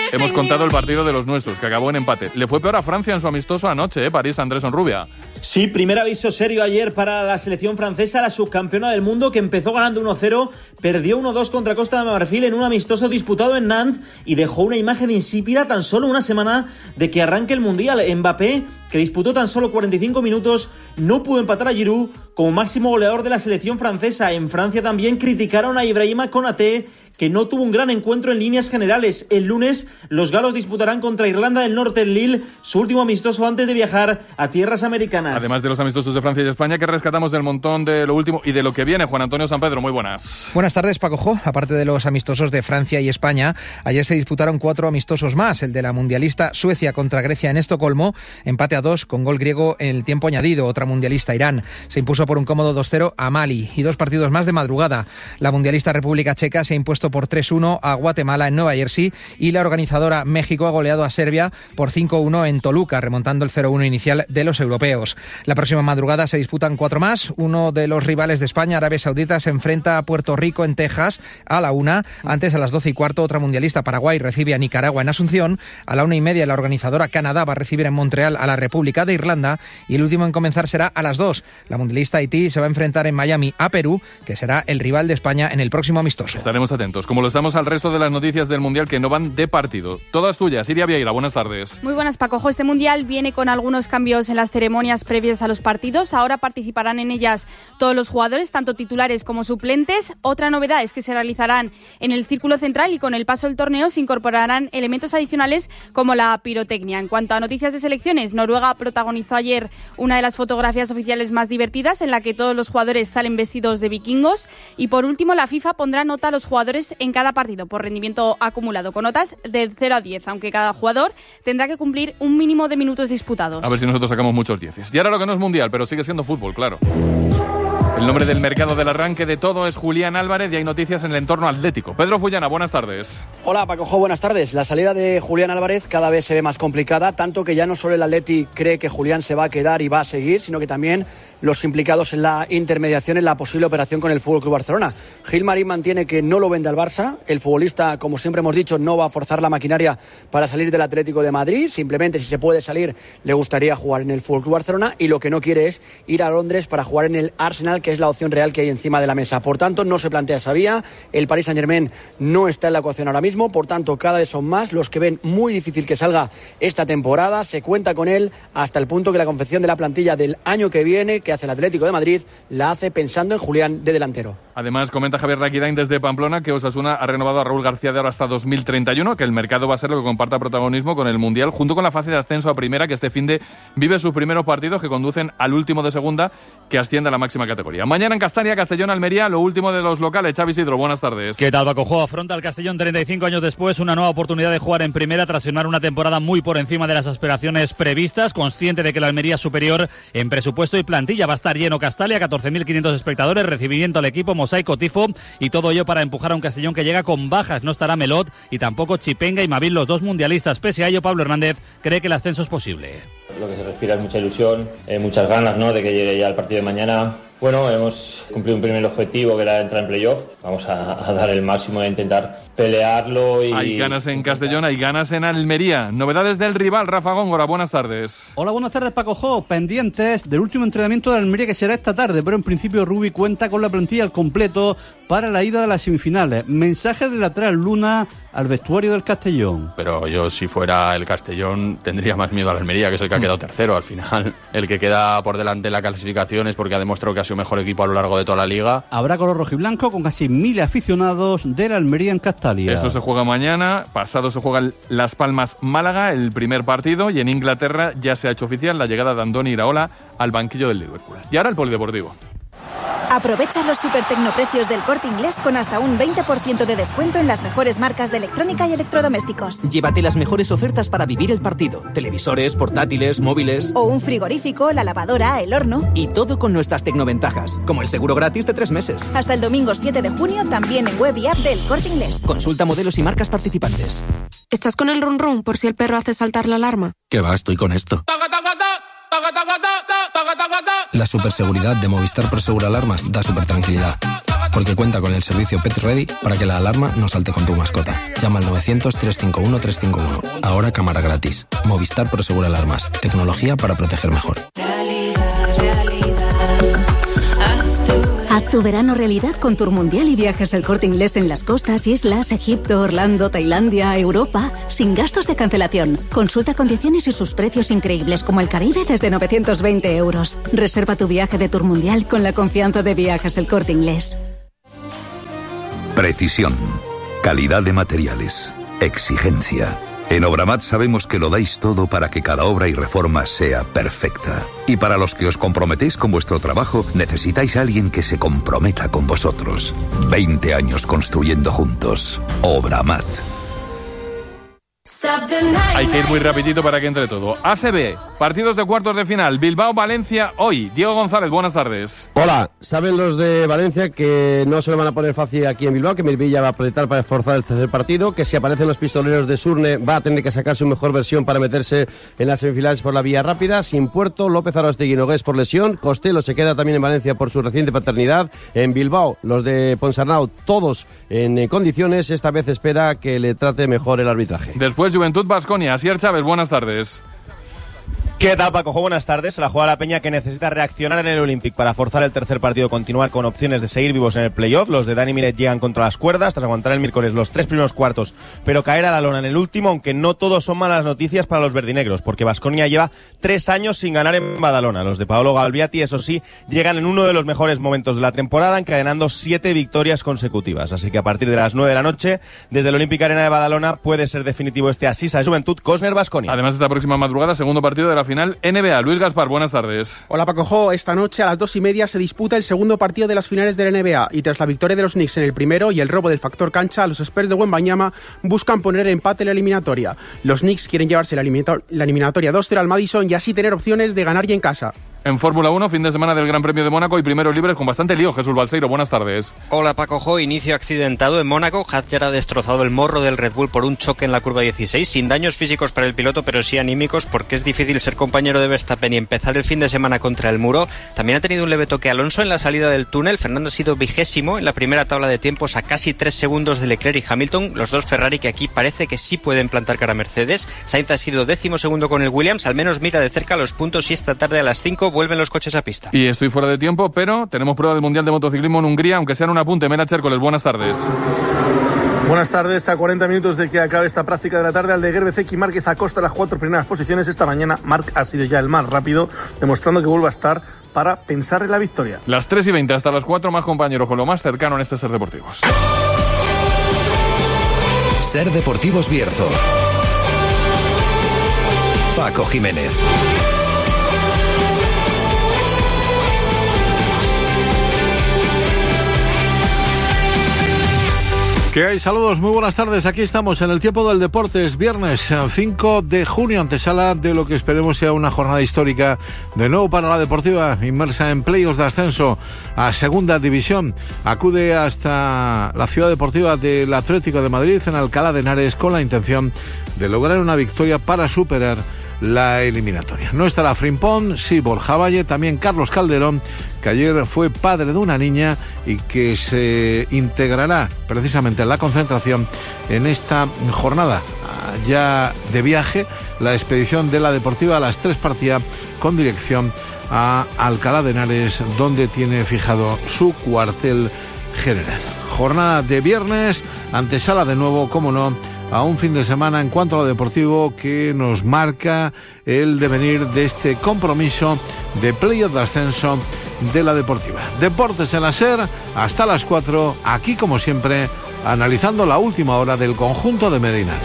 hemos contado el partido de los nuestros, que acabó en empate. Le fue peor a Francia en su amistoso anoche, ¿eh? París, Andrés Onrubia. Sí, primer aviso serio ayer para la selección francesa, la subcampeona del mundo, que empezó ganando uno cero, perdió uno dos contra Costa de Marfil en un amistoso disputado en Nantes y dejó una imagen insípida tan solo una semana de que arranque el Mundial. Mbappé, que disputó tan solo cuarenta y cinco minutos, no pudo empatar a Giroud como máximo goleador de la selección francesa. En Francia también criticaron a Ibrahima Konaté, que no tuvo un gran encuentro en líneas generales. El lunes los galos disputarán contra Irlanda del Norte en Lille, su último amistoso antes de viajar a tierras americanas. Además de los amistosos de Francia y España, que rescatamos del montón de lo último y de lo que viene. Juan Antonio San Pedro, muy buenas. Buenas tardes, Paco Jo. Aparte de los amistosos de Francia y España, ayer se disputaron cuatro amistosos más. El de la mundialista Suecia contra Grecia en Estocolmo, empate a dos con gol griego en el tiempo añadido. Otra mundialista, Irán, se impuso por un cómodo dos cero a Mali. Y dos partidos más de madrugada. La mundialista República Checa se ha impuesto por tres uno a Guatemala en Nueva Jersey y la organizadora México ha goleado a Serbia por cinco uno en Toluca, remontando el cero uno inicial de los europeos. La próxima madrugada se disputan cuatro más. Uno de los rivales de España, Arabia Saudita, se enfrenta a Puerto Rico en Texas a la una. Antes, a las doce y cuarto, otra mundialista, Paraguay, recibe a Nicaragua en Asunción. A la una y media, la organizadora Canadá va a recibir en Montreal a la República de Irlanda y el último en comenzar será a las dos. La mundialista Haití se va a enfrentar en Miami a Perú, que será el rival de España en el próximo amistoso. Estaremos atentos, como lo estamos al resto de las noticias del Mundial que no van de partido. Todas tuyas. Iria Vieira, buenas tardes. Muy buenas, Paco. Este Mundial viene con algunos cambios en las ceremonias previas a los partidos. Ahora participarán en ellas todos los jugadores, tanto titulares como suplentes. Otra novedad es que se realizarán en el círculo central y con el paso del torneo se incorporarán elementos adicionales como la pirotecnia. En cuanto a noticias de selecciones, Noruega protagonizó ayer una de las fotografías oficiales más divertidas en la que todos los jugadores salen vestidos de vikingos. Y por último, la FIFA pondrá nota a los jugadores en cada partido por rendimiento acumulado, con notas de cero a diez, aunque cada jugador tendrá que cumplir un mínimo de minutos disputados. A ver si nosotros sacamos muchos dieces. Y ahora lo que no es mundial, pero sigue siendo fútbol, claro. El nombre del mercado del arranque de todo es Julián Álvarez y hay noticias en el entorno atlético. Pedro Fullana, buenas tardes. Hola, Paco Jo, buenas tardes. La salida de Julián Álvarez cada vez se ve más complicada, tanto que ya no solo el Atleti cree que Julián se va a quedar y va a seguir, sino que también los implicados en la intermediación en la posible operación con el F C Barcelona. Gil Marín mantiene que no lo vende al Barça. El futbolista, como siempre hemos dicho, no va a forzar la maquinaria para salir del Atlético de Madrid. Simplemente, si se puede salir, le gustaría jugar en el F C Barcelona y lo que no quiere es ir a Londres para jugar en el Arsenal, que es la opción real que hay encima de la mesa. Por tanto, no se plantea esa vía. El Paris Saint-Germain no está en la ecuación ahora mismo. Por tanto, cada vez son más los que ven muy difícil que salga esta temporada. Se cuenta con él hasta el punto que la confección de la plantilla del año que viene, que hace el Atlético de Madrid, la hace pensando en Julián de delantero. Además, comenta Javier Raquidain desde Pamplona que Osasuna ha renovado a Raúl García de ahora hasta dos mil treinta y uno, que el mercado va a ser lo que comparta protagonismo con el Mundial, junto con la fase de ascenso a primera, que este finde vive sus primeros partidos que conducen al último de segunda, que asciende a la máxima categoría. Mañana en Castalia, Castellón, Almería, lo último de los locales. Xavi Isidro, buenas tardes. ¿Qué tal, Paco Jo? Afronta el Castellón treinta y cinco años después una nueva oportunidad de jugar en primera tras firmar una temporada muy por encima de las aspiraciones previstas, consciente de que la Almería es superior en presupuesto y plantilla. Va a estar lleno Castalia, catorce mil quinientos espectadores, recibimiento al equipo, mosaico, tifo y todo ello para empujar a un Castellón que llega con bajas. No estará Melot y tampoco Chipenga y Mavil, los dos mundialistas. Pese a ello, Pablo Hernández cree que el ascenso es posible. Lo que se respira es mucha ilusión, eh, muchas ganas, ¿no?, de que llegue ya el partido de mañana. Bueno, hemos cumplido un primer objetivo que era entrar en playoff. Vamos a, a dar el máximo e intentar pelearlo. Y... Hay ganas en Castellón, hay ganas en Almería. Novedades del rival, Rafa Góngora, buenas tardes. Hola, buenas tardes, Paco Jo. Pendientes del último entrenamiento de Almería, que será esta tarde, pero en principio Rubi cuenta con la plantilla al completo para la ida de las semifinales. Mensaje del lateral Luna al vestuario del Castellón. Pero yo, si fuera el Castellón, tendría más miedo a la Almería, que es el que ha quedado tercero. Al final, el que queda por delante en la clasificación es porque ha demostrado que ha sido mejor equipo a lo largo de toda la liga. Habrá color rojiblanco con casi mil aficionados de la Almería en Castalia. Eso se juega mañana. Pasado se juega Las Palmas-Málaga, el primer partido, y en Inglaterra ya se ha hecho oficial la llegada de Andoni Iraola al banquillo del Liverpool. Y ahora el polideportivo. Aprovecha los super tecnoprecios del Corte Inglés con hasta un veinte por ciento de descuento en las mejores marcas de electrónica y electrodomésticos. Llévate las mejores ofertas para vivir el partido. Televisores, portátiles, móviles... O un frigorífico, la lavadora, el horno... Y todo con nuestras tecnoventajas, como el seguro gratis de tres meses. Hasta el domingo siete de junio también en web y app del Corte Inglés. Consulta modelos y marcas participantes. ¿Estás con el run run por si el perro hace saltar la alarma? ¿Qué va? Estoy con esto. La superseguridad de Movistar Prosegur Alarmas da super tranquilidad. porque cuenta con el servicio Pet Ready para que la alarma no salte con tu mascota. Llama al novecientos, trescientos cincuenta y uno, trescientos cincuenta y uno. Ahora cámara gratis. Movistar Prosegur Alarmas. Tecnología para proteger mejor. Haz tu verano realidad con Tour Mundial y viajes El Corte Inglés en las costas, islas, Egipto, Orlando, Tailandia, Europa, sin gastos de cancelación. Consulta condiciones y sus precios increíbles como el Caribe desde novecientos veinte euros. Reserva tu viaje de Tour Mundial con la confianza de Viajes El Corte Inglés. Precisión, calidad de materiales, exigencia. En Obramat sabemos que lo dais todo para que cada obra y reforma sea perfecta. Y para los que os comprometéis con vuestro trabajo, necesitáis a alguien que se comprometa con vosotros. veinte años construyendo juntos. Obramat. Hay que ir muy rapidito para que entre todo. A C B, partidos de cuartos de final. Bilbao-Valencia hoy. Diego González, buenas tardes. Hola, saben los de Valencia que no se lo van a poner fácil aquí en Bilbao, que Melvilla va a apretar para esforzar el tercer partido, que si aparecen los pistoleros de Surne va a tener que sacar su mejor versión para meterse en las semifinales por la vía rápida. Sin Puerto, López Arostegui y Nogués por lesión. Costello se queda también en Valencia por su reciente paternidad. En Bilbao, los de Ponsarnau, todos en condiciones. Esta vez espera que le trate mejor el arbitraje. Después Juventud Baskonia. Asier Chávez, buenas tardes. ¿Qué tal, Paco? Buenas tardes. Se la juega la Peña, que necesita reaccionar en el Olympic para forzar el tercer partido, continuar con opciones de seguir vivos en el playoff. Los de Dani Miret llegan contra las cuerdas tras aguantar el miércoles los tres primeros cuartos, pero caer a la lona en el último, aunque no todos son malas noticias para los verdinegros, porque Baskonia lleva tres años sin ganar en Badalona. Los de Paolo Galbiati, eso sí, llegan en uno de los mejores momentos de la temporada, encadenando siete victorias consecutivas. Así que a partir de las nueve de la noche, desde el Olympic Arena de Badalona, puede ser definitivo este Asisa de Juventud Cosner Baskonia. Además, esta próxima madrugada, segundo partido de la final N B A. Luis Gaspar, buenas tardes. Hola, Paco Jo. Esta noche a las dos y media se disputa el segundo partido de las finales de la N B A y tras la victoria de los Knicks en el primero y el robo del factor cancha, los Spurs de Wembanyama buscan poner empate en la eliminatoria. Los Knicks quieren llevarse la, eliminator- la eliminatoria dos cero al Madison y así tener opciones de ganar ya en casa. En Fórmula uno, fin de semana del Gran Premio de Mónaco y primeros libres con bastante lío. Jesús Balseiro, buenas tardes. Hola, Paco Jo. Inicio accidentado en Mónaco. Hadjar ha destrozado el morro del Red Bull por un choque en la curva dieciséis, sin daños físicos para el piloto, pero sí anímicos, porque es difícil ser compañero de Verstappen y empezar el fin de semana contra el muro. También ha tenido un leve toque Alonso en la salida del túnel. Fernando ha sido vigésimo en la primera tabla de tiempos, a casi tres segundos de Leclerc y Hamilton, los dos Ferrari que aquí parece que sí pueden plantar cara a Mercedes. Sainz ha sido décimo segundo con el Williams, al menos mira de cerca los puntos y esta tarde a las cinco vuelven los coches a pista. Y estoy fuera de tiempo, pero tenemos prueba del Mundial de Motociclismo en Hungría, aunque sea en un apunte. Mera Chércoles, buenas tardes. Buenas tardes. A cuarenta minutos de que acabe esta práctica de la tarde, Aldeguer, Bezzecchi y Márquez acosta las cuatro primeras posiciones. Esta mañana Marc ha sido ya el más rápido, demostrando que vuelve a estar para pensar en la victoria. Las tres y veinte hasta las cuatro, más compañeros con lo más cercano en este Ser Deportivos. Ser Deportivos Bierzo. Paco Jiménez. ¿Qué hay? Saludos, muy buenas tardes. Aquí estamos en el tiempo del deporte. Es viernes cinco de junio, antesala de lo que esperemos sea una jornada histórica de nuevo para la Deportiva, inmersa en playoffs de ascenso a Segunda División. Acude hasta la ciudad deportiva del Atlético de Madrid, en Alcalá de Henares, con la intención de lograr una victoria para superar la eliminatoria. No estará Frimpón, sí Borja Valle, también Carlos Calderón, que ayer fue padre de una niña y que se integrará precisamente en la concentración en esta jornada ya de viaje. La expedición de la Deportiva a las tres partía con dirección a Alcalá de Henares, donde tiene fijado su cuartel general. Jornada de viernes, antesala de nuevo, como no, a un fin de semana en cuanto a lo deportivo que nos marca el devenir de este compromiso de playoff de ascenso de la Deportiva. Deportes en la SER, hasta las cuatro, aquí como siempre, analizando la última hora del conjunto de Medinati.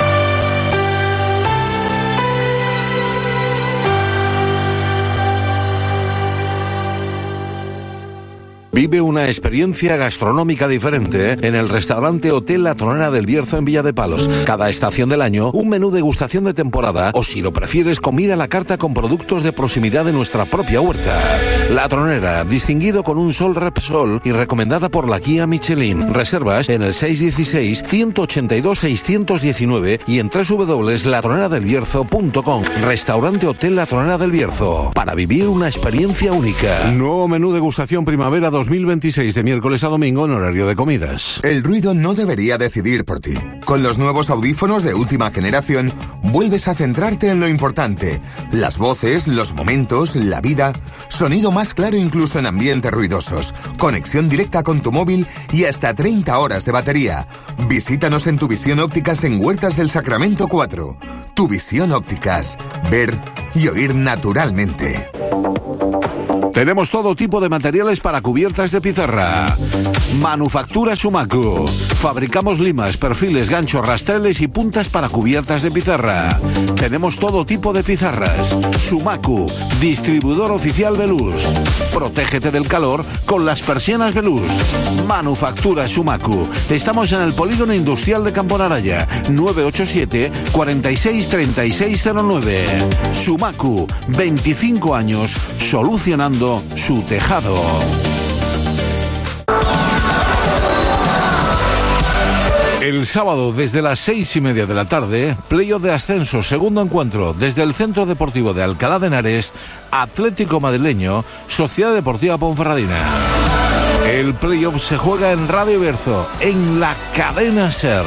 Vive una experiencia gastronómica diferente en el restaurante Hotel La Tronera del Bierzo en Villa de Palos. Cada estación del año, un menú degustación de temporada o, si lo prefieres, comida a la carta con productos de proximidad de nuestra propia huerta. La Tronera, distinguido con un Sol Repsol y recomendada por la guía Michelin. Reservas en el seis uno seis, uno ocho dos, seis uno nueve y en doble u doble u doble u punto la tronera del bierzo punto com. Restaurante Hotel La Tronera del Bierzo, para vivir una experiencia única. Nuevo menú degustación primavera dos mil veintiséis de miércoles a domingo en horario de comidas. El ruido no debería decidir por ti. Con los nuevos audífonos de última generación, vuelves a centrarte en lo importante. Las voces, los momentos, la vida. Sonido más claro incluso en ambientes ruidosos. Conexión directa con tu móvil y hasta treinta horas de batería. Visítanos en Tu Visión Ópticas en Huertas del Sacramento cuatro. Tu Visión Ópticas. Ver y oír naturalmente. Tenemos todo tipo de materiales para cubiertas de pizarra. Manufactura Sumacu. Fabricamos limas, perfiles, ganchos, rastreles y puntas para cubiertas de pizarra. Tenemos todo tipo de pizarras. Sumacu, distribuidor oficial Veluz. Protégete del calor con las persianas Veluz. Manufactura Sumacu. Estamos en el Polígono Industrial de Camponaraya. nueve ocho siete, cuarenta y seis, treinta y seis cero nueve. Sumacu, veinticinco años solucionando su tejado. El sábado, desde las seis y media de la tarde, playoff de ascenso, segundo encuentro, desde el Centro Deportivo de Alcalá de Henares, Atlético Madrileño, Sociedad Deportiva Ponferradina. El playoff se juega en Radio Bierzo, en la cadena SER.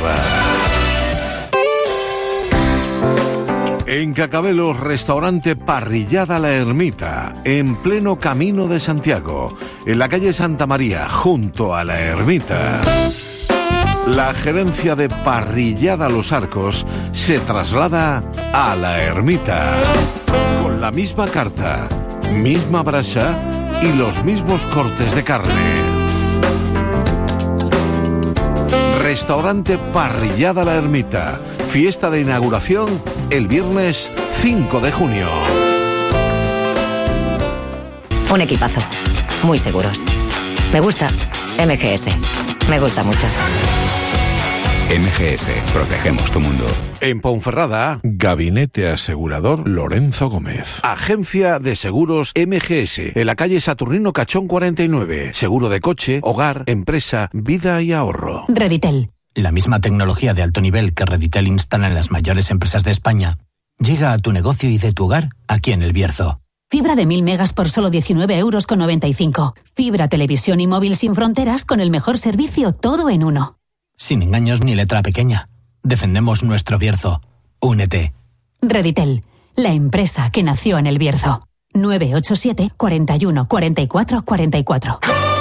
En Cacabelos, restaurante Parrillada La Ermita, en pleno Camino de Santiago, en la calle Santa María, junto a La Ermita. La gerencia de Parrillada Los Arcos se traslada a La Ermita, con la misma carta, misma brasa y los mismos cortes de carne. Restaurante Parrillada La Ermita. Fiesta de inauguración el viernes cinco de junio. Un equipazo. Muy seguros. Me gusta. M G S. Me gusta mucho. M G S. Protegemos tu mundo. En Ponferrada, Gabinete Asegurador Lorenzo Gómez. Agencia de Seguros M G S. En la calle Saturnino Cachón cuarenta y nueve. Seguro de coche, hogar, empresa, vida y ahorro. Reditel. La misma tecnología de alto nivel que Reditel instala en las mayores empresas de España llega a tu negocio y de tu hogar aquí en El Bierzo. Fibra de mil megas por solo diecinueve euros con noventa y cinco. Fibra, televisión y móvil sin fronteras con el mejor servicio, todo en uno. Sin engaños ni letra pequeña. Defendemos nuestro Bierzo. Únete. Reditel, la empresa que nació en El Bierzo. nueve ocho siete, cuarenta y uno, cuarenta y cuatro, cuarenta y cuatro.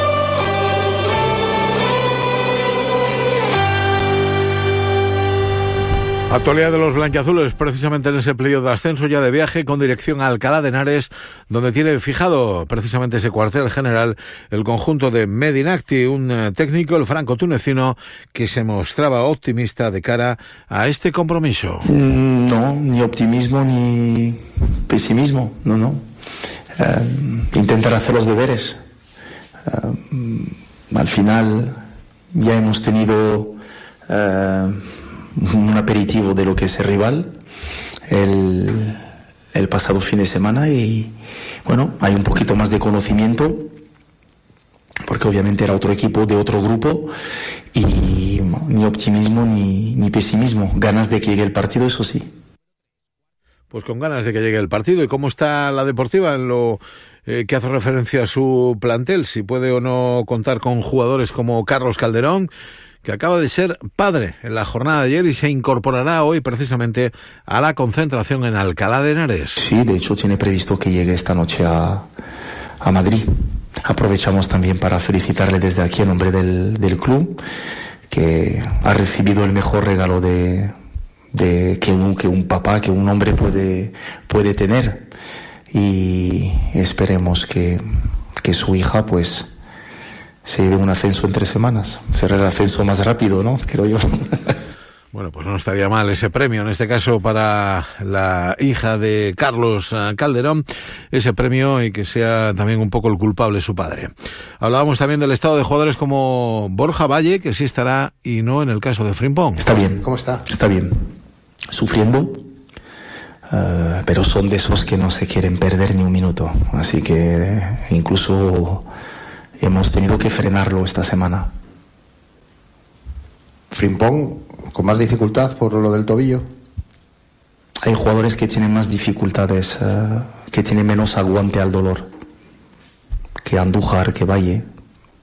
Actualidad de los blanquiazules, precisamente en ese playoff de ascenso, ya de viaje con dirección a Alcalá de Henares, donde tiene fijado precisamente ese cuartel general el conjunto de Medinacti, un técnico, el franco-tunecino, que se mostraba optimista de cara a este compromiso. No, ni optimismo ni pesimismo, no, no. Uh, intentar hacer los deberes. Uh, al final ya hemos tenido Uh, un aperitivo de lo que es el rival el, el pasado fin de semana y bueno, hay un poquito más de conocimiento porque obviamente era otro equipo de otro grupo y ni optimismo ni, ni pesimismo, ganas de que llegue el partido, eso sí. Pues con ganas de que llegue el partido. ¿Y cómo está la Deportiva en lo eh, que hace referencia a su plantel? Si puede o no contar con jugadores como Carlos Calderón, que acaba de ser padre en la jornada de ayer y se incorporará hoy precisamente a la concentración en Alcalá de Henares. Sí, de hecho tiene previsto que llegue esta noche a, a Madrid. Aprovechamos también para felicitarle desde aquí en nombre del, del club, que ha recibido el mejor regalo de, de que, un, que un papá, que un hombre puede, puede tener. Y esperemos que, que su hija pues se lleve un ascenso en tres semanas. Será el ascenso más rápido, ¿no? Creo yo. Bueno, pues no estaría mal ese premio, en este caso para la hija de Carlos Calderón, ese premio, y que sea también un poco el culpable su padre. Hablábamos también del estado de jugadores como Borja Valle, que sí estará, y no en el caso de Frimpong. Está bien. ¿Cómo está? Está bien. Sufriendo, uh, pero son de esos que no se quieren perder ni un minuto. Así que incluso hemos tenido que frenarlo esta semana. Frimpong con más dificultad por lo del tobillo. Hay jugadores que tienen más dificultades, uh, que tienen menos aguante al dolor, que Andújar, que Valle.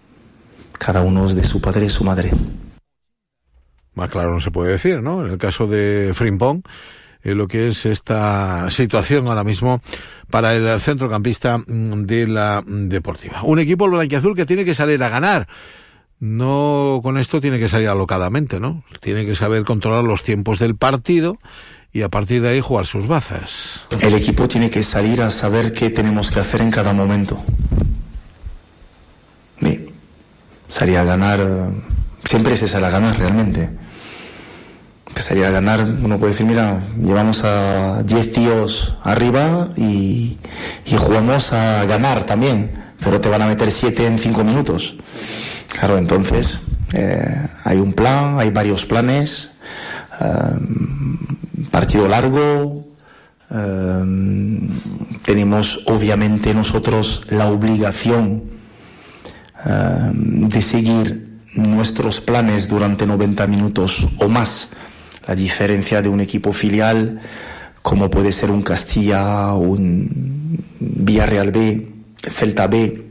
cada uno es de su padre y su madre. Más claro no se puede decir, ¿no? En el caso de Frimpong, eh, lo que es esta situación ahora mismo para el centrocampista de la Deportiva. Un equipo blanquiazul que tiene que salir a ganar. No con esto tiene que salir alocadamente, ¿no? Tiene que saber controlar los tiempos del partido y a partir de ahí jugar sus bazas. El equipo tiene que salir a saber qué tenemos que hacer en cada momento. Sí. Salir a ganar, siempre se sale a ganar realmente. Salir a ganar, uno puede decir, mira, llevamos a diez tíos arriba y, y jugamos a ganar también, pero te van a meter siete en cinco minutos. Claro, entonces eh, hay un plan, hay varios planes, eh, partido largo, eh, tenemos obviamente nosotros la obligación eh, de seguir nuestros planes durante noventa minutos o más. La diferencia de un equipo filial, como puede ser un Castilla, un Villarreal B, Celta B,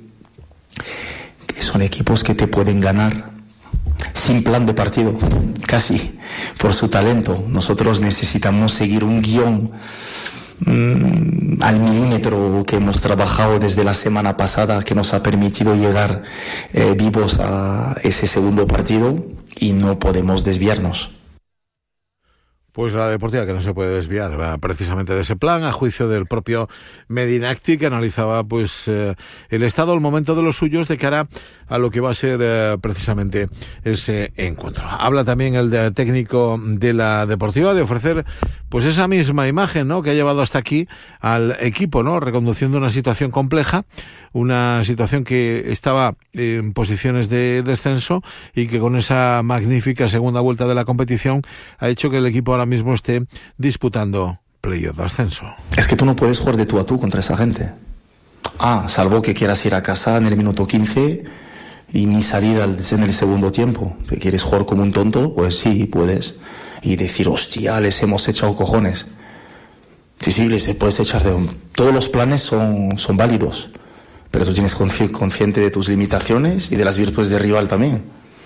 que son equipos que te pueden ganar sin plan de partido, casi, por su talento. Nosotros necesitamos seguir un guión mmm, al milímetro que hemos trabajado desde la semana pasada, que nos ha permitido llegar eh, vivos a ese segundo partido, y no podemos desviarnos. Pues la Deportiva que no se puede desviar va precisamente de ese plan, a juicio del propio Medinacti, que analizaba pues eh, el estado, el momento de los suyos de cara a lo que va a ser eh, precisamente ese encuentro. Habla también el de, técnico de la Deportiva de ofrecer pues esa misma imagen, ¿no?, que ha llevado hasta aquí al equipo, ¿no?, reconduciendo una situación compleja, una situación que estaba en posiciones de descenso y que con esa magnífica segunda vuelta de la competición ha hecho que el equipo ahora mismo esté disputando playoff de ascenso. Es que tú no puedes jugar de tú a tú contra esa gente. Ah, salvo que quieras ir a casa en el minuto quince y ni salir al, en el segundo tiempo. ¿Que quieres jugar como un tonto? Pues sí, puedes. Y decir, hostia, les hemos echado cojones. Sí, sí, les puedes echar de... Todos los planes son, son válidos. Pero tú tienes consci- consciente de tus limitaciones y de las virtudes del rival también.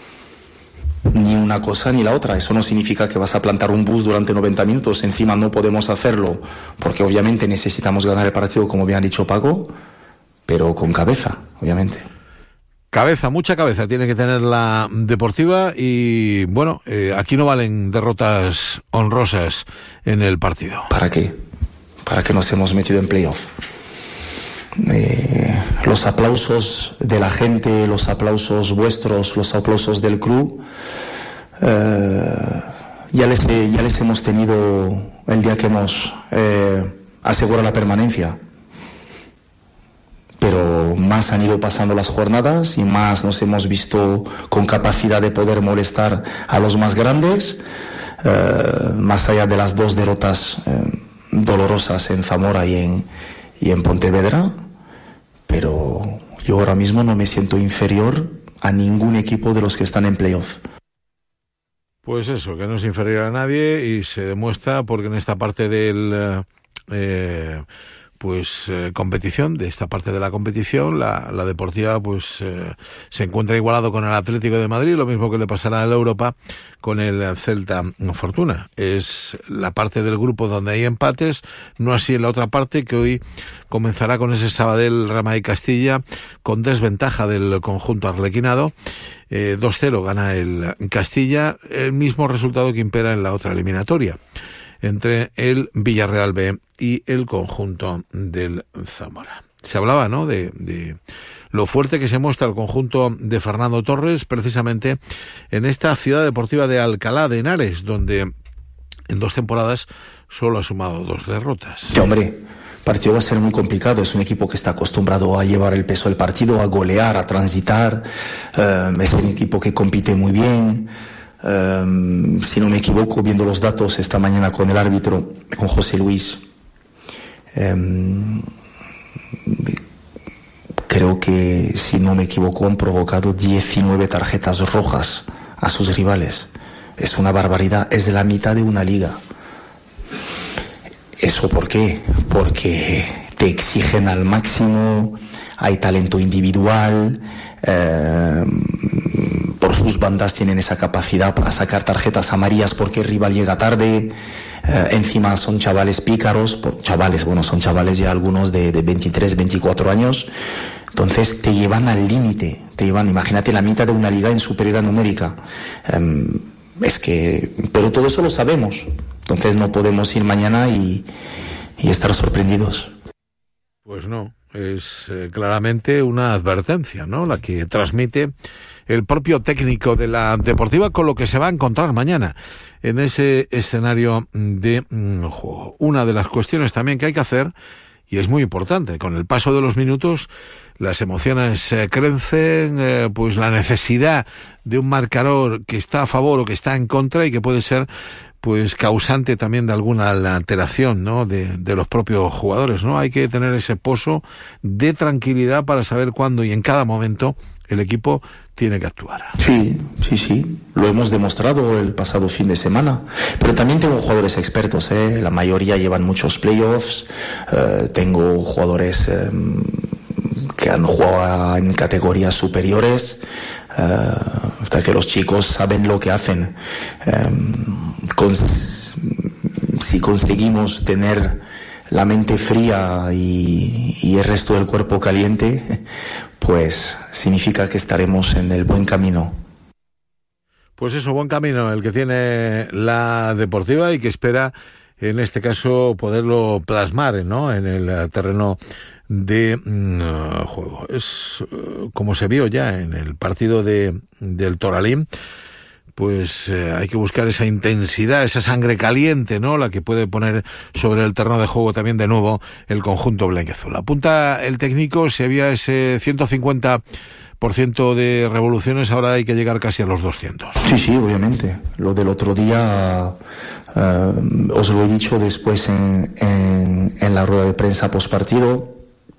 Ni una cosa ni la otra. Eso no significa que vas a plantar un bus durante noventa minutos. Encima no podemos hacerlo porque obviamente necesitamos ganar el partido, como bien ha dicho Paco, pero con cabeza, obviamente. Cabeza, mucha cabeza tiene que tener la Deportiva y, bueno, eh, aquí no valen derrotas honrosas en el partido. ¿Para qué? ¿Para qué nos hemos metido en playoff? Eh, los aplausos de la gente, los aplausos vuestros, los aplausos del club, eh, ya, les, ya les hemos tenido el día que hemos eh, asegurado la permanencia. Pero más han ido pasando las jornadas y más nos hemos visto con capacidad de poder molestar a los más grandes, eh, más allá de las dos derrotas eh, dolorosas en Zamora y en, y en Pontevedra. Pero yo ahora mismo no me siento inferior a ningún equipo de los que están en playoff. Pues eso, que no es inferior a nadie y se demuestra porque en esta parte del... Eh, pues eh, competición, de esta parte de la competición, la, la Deportiva pues eh, se encuentra igualado con el Atlético de Madrid, lo mismo que le pasará a la Europa con el Celta Fortuna. Es la parte del grupo donde hay empates, no así en la otra parte, que hoy comenzará con ese Sabadell Real Madrid Castilla, con desventaja del conjunto arlequinado. Eh, dos cero gana el Castilla, el mismo resultado que impera en la otra eliminatoria, entre el Villarreal B y el conjunto del Zamora. Se hablaba, ¿no?, de, de lo fuerte que se muestra el conjunto de Fernando Torres, precisamente en esta ciudad deportiva de Alcalá de Henares, donde en dos temporadas solo ha sumado dos derrotas. Sí, hombre, el partido va a ser muy complicado. Es un equipo que está acostumbrado a llevar el peso del partido, a golear, a transitar. Uh, es un equipo que compite muy bien. Um, si no me equivoco, viendo los datos esta mañana con el árbitro, con José Luis, um, creo que, si no me equivoco, han provocado diecinueve tarjetas rojas a sus rivales. Es una barbaridad, es la mitad de una liga. ¿Eso por qué? Porque te exigen al máximo, hay talento individual, eh, sus bandas tienen esa capacidad para sacar tarjetas amarillas porque el rival llega tarde. Eh, encima son chavales pícaros, por, chavales, bueno, son chavales ya algunos de, de veintitrés, veinticuatro años. Entonces te llevan al límite, te llevan, imagínate la mitad de una liga en superioridad numérica. Eh, es que, pero todo eso lo sabemos. Entonces no podemos ir mañana y, y estar sorprendidos. Pues no, es eh, claramente una advertencia, ¿no? La que transmite el propio técnico de la Deportiva con lo que se va a encontrar mañana en ese escenario de mm, juego. Una de las cuestiones también que hay que hacer, y es muy importante, con el paso de los minutos las emociones eh, crecen, eh, pues la necesidad de un marcador que está a favor o que está en contra y que puede ser pues causante también de alguna alteración, ¿no? de, de los propios jugadores, ¿no? Hay que tener ese pozo de tranquilidad para saber cuándo y en cada momento el equipo tiene que actuar. Sí, sí, sí, lo hemos demostrado el pasado fin de semana, pero también tengo jugadores expertos, ¿eh? La mayoría llevan muchos playoffs, eh, tengo jugadores eh, que han jugado en categorías superiores, eh, hasta que los chicos saben lo que hacen. Eh, cons- si conseguimos tener la mente fría y, y el resto del cuerpo caliente, pues significa que estaremos en el buen camino. Pues eso, buen camino el que tiene la Deportiva y que espera, en este caso, poderlo plasmar, ¿no? en el terreno de uh, juego. Es uh, como se vio ya en el partido de del Toralín. Pues eh, hay que buscar esa intensidad, esa sangre caliente, ¿no? La que puede poner sobre el terreno de juego también de nuevo el conjunto blanquiazul. Apunta el técnico, si había ese ciento cincuenta por ciento de revoluciones, ahora hay que llegar casi a los doscientos. Sí, sí, obviamente. Lo del otro día, uh, os lo he dicho después en, en, en la rueda de prensa postpartido.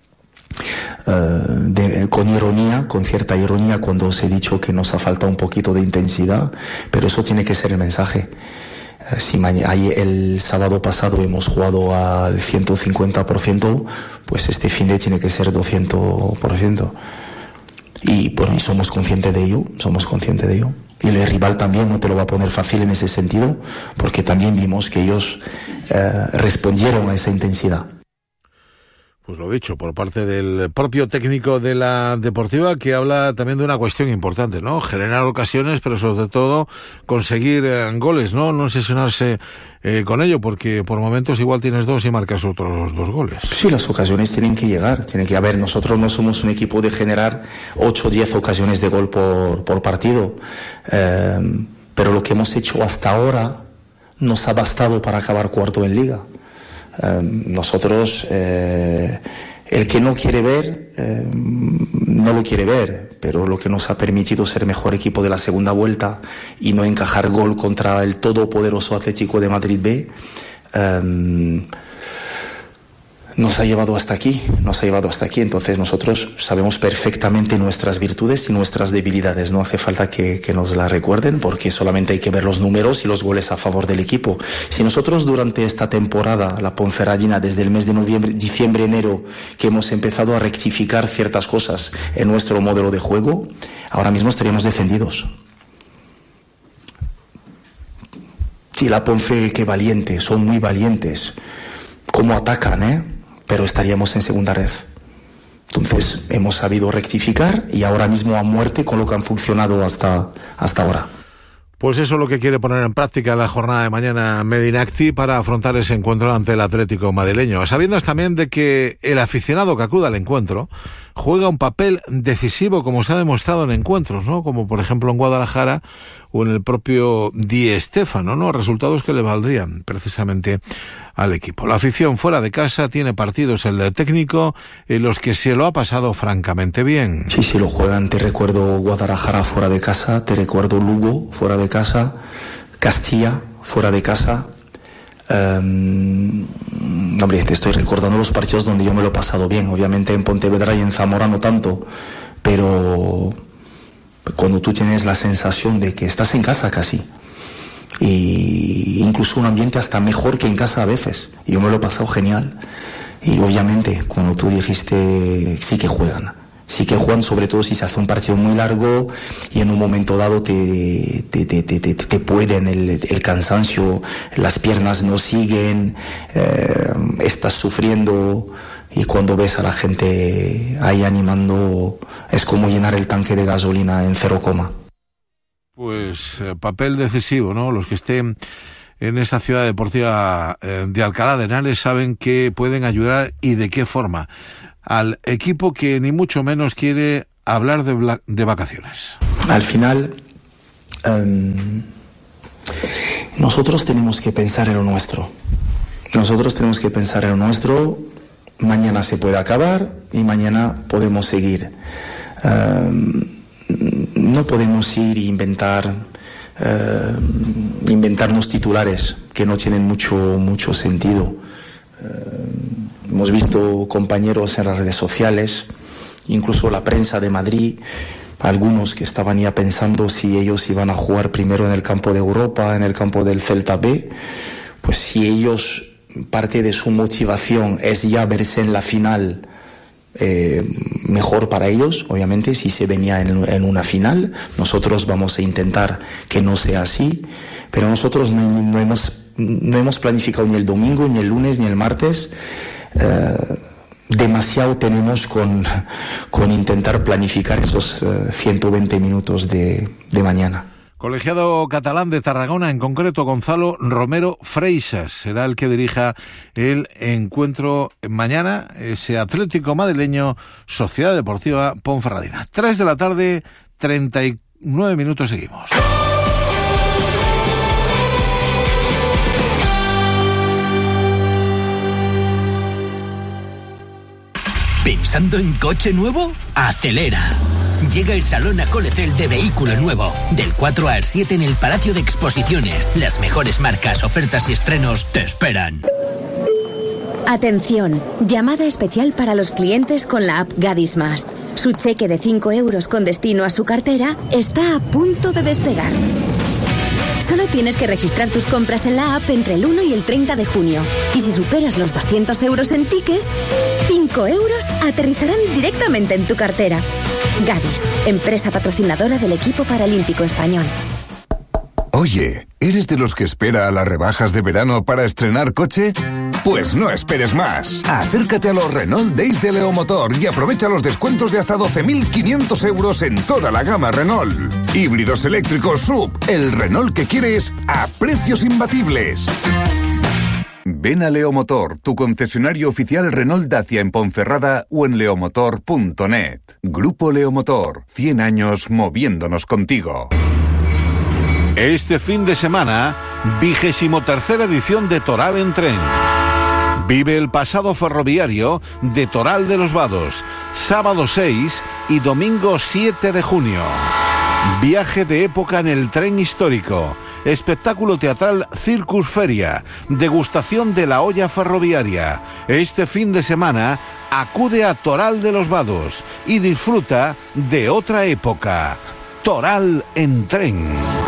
Uh, de, con ironía, con cierta ironía, cuando os he dicho que nos ha faltado un poquito de intensidad, pero eso tiene que ser el mensaje. Uh, si mañana, el sábado pasado hemos jugado al ciento cincuenta por ciento, pues este fin de tiene que ser doscientos por ciento. Y bueno, y somos conscientes de ello, somos conscientes de ello. Y el rival también no te lo va a poner fácil en ese sentido, porque también vimos que ellos uh, respondieron a esa intensidad. Pues lo dicho, por parte del propio técnico de la Deportiva, que habla también de una cuestión importante, ¿no? Generar ocasiones, pero sobre todo conseguir eh, goles, ¿no? No obsesionarse eh, con ello, porque por momentos igual tienes dos y marcas otros dos goles. Sí, las ocasiones tienen que llegar, tienen que haber. Nosotros no somos un equipo de generar ocho o diez ocasiones de gol por, por partido, eh, pero lo que hemos hecho hasta ahora nos ha bastado para acabar cuarto en Liga. Eh, nosotros, eh, el que no quiere ver, eh, no lo quiere ver, pero lo que nos ha permitido ser mejor equipo de la segunda vuelta y no encajar gol contra el todopoderoso Atlético de Madrid B, eh, nos ha llevado hasta aquí, nos ha llevado hasta aquí. Entonces nosotros sabemos perfectamente nuestras virtudes y nuestras debilidades. No hace falta que, que nos las recuerden, porque solamente hay que ver los números y los goles a favor del equipo. Si nosotros durante esta temporada, la Ponferradina, desde el mes de noviembre, diciembre, enero, que hemos empezado a rectificar ciertas cosas en nuestro modelo de juego, ahora mismo estaríamos defendidos. Sí, la Ponfe, qué valiente, son muy valientes. Cómo atacan, ¿eh? Pero estaríamos en segunda red. Entonces hemos sabido rectificar y ahora mismo a muerte con lo que han funcionado hasta, hasta ahora. Pues eso es lo que quiere poner en práctica la jornada de mañana Medinacti para afrontar ese encuentro ante el Atlético madrileño, sabiendo también de que el aficionado que acuda al encuentro juega un papel decisivo, como se ha demostrado en encuentros, ¿no? Como por ejemplo en Guadalajara o en el propio Di Stéfano, ¿no? Resultados que le valdrían precisamente al equipo. La afición fuera de casa tiene partidos, el del técnico, en los que se lo ha pasado francamente bien. Sí, sí, lo juegan. Te recuerdo Guadalajara fuera de casa, te recuerdo Lugo fuera de casa, Castilla fuera de casa. Um, hombre, te estoy recordando los partidos donde yo me lo he pasado bien. Obviamente en Pontevedra y en Zamora no tanto, pero cuando tú tienes la sensación de que estás en casa casi, y incluso un ambiente hasta mejor que en casa a veces, yo me lo he pasado genial. Y obviamente cuando tú dijiste sí que juegan, sí que juegan, sobre todo si se hace un partido muy largo y en un momento dado te, te, te, te, te, te pueden el, el cansancio, las piernas no siguen, eh, estás sufriendo, y cuando ves a la gente ahí animando es como llenar el tanque de gasolina en cero coma. Pues eh, papel decisivo, ¿no? Los que estén en esta ciudad deportiva eh, de Alcalá de Henares saben que pueden ayudar y de qué forma al equipo que ni mucho menos quiere hablar de, bla- de vacaciones. Al final, um, nosotros tenemos que pensar en lo nuestro. Nosotros tenemos que pensar en lo nuestro. Mañana se puede acabar y mañana podemos seguir. Um, no podemos ir e inventar, uh, inventarnos titulares que no tienen mucho, mucho sentido. Uh, hemos visto compañeros en las redes sociales, incluso la prensa de Madrid, algunos que estaban ya pensando si ellos iban a jugar primero en el campo de Europa, en el campo del Celta B. Pues si ellos, parte de su motivación es ya verse en la final, eh, mejor para ellos, obviamente, si se venía en, en una final. Nosotros vamos a intentar que no sea así, pero nosotros no, no, hemos, no hemos planificado ni el domingo, ni el lunes, ni el martes. Eh, demasiado tenemos con, con intentar planificar esos eh, ciento veinte minutos de, de mañana. Colegiado catalán de Tarragona, en concreto Gonzalo Romero Freixas, será el que dirija el encuentro mañana, ese Atlético madrileño, Sociedad Deportiva Ponferradina. Tres de la tarde, treinta y nueve minutos, seguimos. ¿Pensando en coche nuevo? ¡Acelera! Llega el Salón Acolecel de Vehículo Nuevo. Del cuatro al siete en el Palacio de Exposiciones. Las mejores marcas, ofertas y estrenos te esperan. Atención, llamada especial para los clientes con la app Gadis Más. Su cheque de cinco euros con destino a su cartera está a punto de despegar. Solo tienes que registrar tus compras en la app entre el uno y el treinta de junio. Y si superas los doscientos euros en tickets, cinco euros aterrizarán directamente en tu cartera. Gadis, empresa patrocinadora del equipo paralímpico español. Oye, ¿eres de los que espera a las rebajas de verano para estrenar coche? Pues no esperes más. Acércate a los Renault Days de Leomotor y aprovecha los descuentos de hasta doce mil quinientos euros en toda la gama Renault. Híbridos eléctricos S U V, el Renault que quieres a precios imbatibles. Ven a Leomotor, tu concesionario oficial Renault Dacia en Ponferrada o en leomotor punto net. Grupo Leomotor, cien años moviéndonos contigo. Este fin de semana, vigésimo tercera edición de Toral en Tren. Vive el pasado ferroviario de Toral de los Vados, sábado seis y domingo siete de junio. Viaje de época en el tren histórico, espectáculo teatral Circus Feria, degustación de la olla ferroviaria. Este fin de semana acude a Toral de los Vados y disfruta de otra época. Toral en Tren.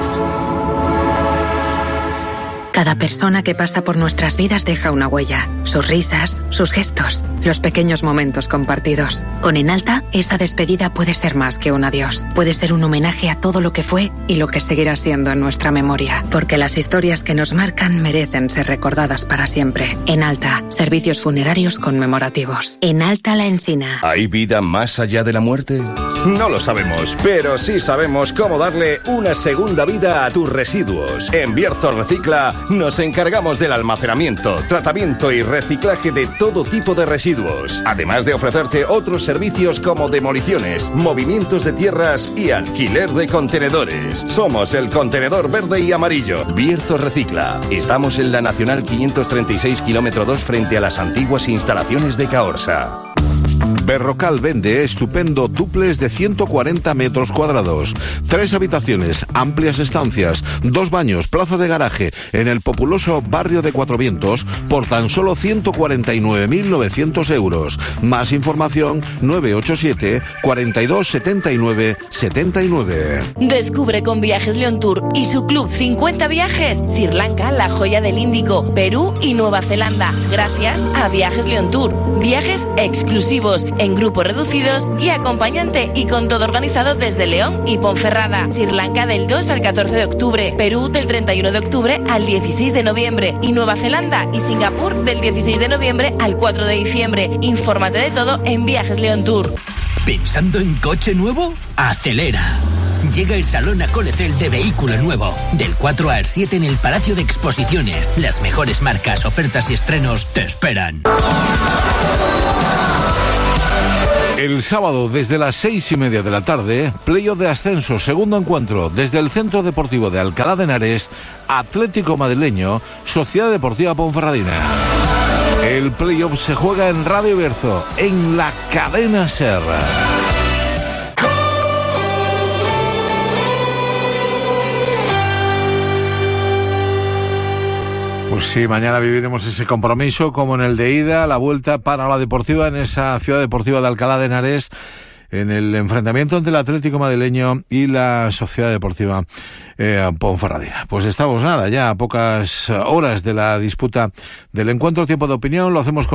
Cada persona que pasa por nuestras vidas deja una huella. Sus risas, sus gestos, los pequeños momentos compartidos. Con Enalta, esa despedida puede ser más que un adiós. Puede ser un homenaje a todo lo que fue y lo que seguirá siendo en nuestra memoria. Porque las historias que nos marcan merecen ser recordadas para siempre. Enalta, servicios funerarios conmemorativos. Enalta La Encina. ¿Hay vida más allá de la muerte? No lo sabemos, pero sí sabemos cómo darle una segunda vida a tus residuos. En Bierzo Recicla nos encargamos del almacenamiento, tratamiento y reciclaje de todo tipo de residuos, además de ofrecerte otros servicios como demoliciones, movimientos de tierras y alquiler de contenedores. Somos el contenedor verde y amarillo. Bierzo Recicla. Estamos en la Nacional quinientos treinta y seis, kilómetro dos, frente a las antiguas instalaciones de Caorsa. Berrocal vende estupendo dúplex de ciento cuarenta metros cuadrados, tres habitaciones, amplias estancias, dos baños, plaza de garaje, en el populoso barrio de Cuatro Vientos, por tan solo ciento cuarenta y nueve mil novecientos euros. Más información, nueve ocho siete, cuarenta y dos, setenta y nueve, setenta y nueve. Descubre con Viajes León Tour y su club cincuenta viajes, Sri Lanka, la joya del Índico, Perú y Nueva Zelanda, gracias a Viajes León Tour. Viajes exclusivos en grupos reducidos y acompañante y con todo organizado desde León y Ponferrada. Sri Lanka del dos al catorce de octubre, Perú del treinta y uno de octubre al dieciséis de noviembre y Nueva Zelanda y Singapur del dieciséis de noviembre al cuatro de diciembre. Infórmate de todo en Viajes León Tour. ¿Pensando en coche nuevo? Acelera. Llega el Salón Acolecel de Vehículo Nuevo. Del cuatro al siete en el Palacio de Exposiciones. Las mejores marcas, ofertas y estrenos te esperan. El sábado, desde las seis y media de la tarde, playoff de ascenso, segundo encuentro, desde el Centro Deportivo de Alcalá de Henares, Atlético Madrileño, Sociedad Deportiva Ponferradina. El playoff se juega en Radio Bierzo, en la cadena SER. Pues sí, mañana viviremos ese compromiso como en el de ida, la vuelta para la Deportiva en esa Ciudad Deportiva de Alcalá de Henares, en el enfrentamiento entre el Atlético Madrileño y la Sociedad Deportiva eh, Ponferradina. Pues estamos nada, ya a pocas horas de la disputa del encuentro. Tiempo de opinión, lo hacemos con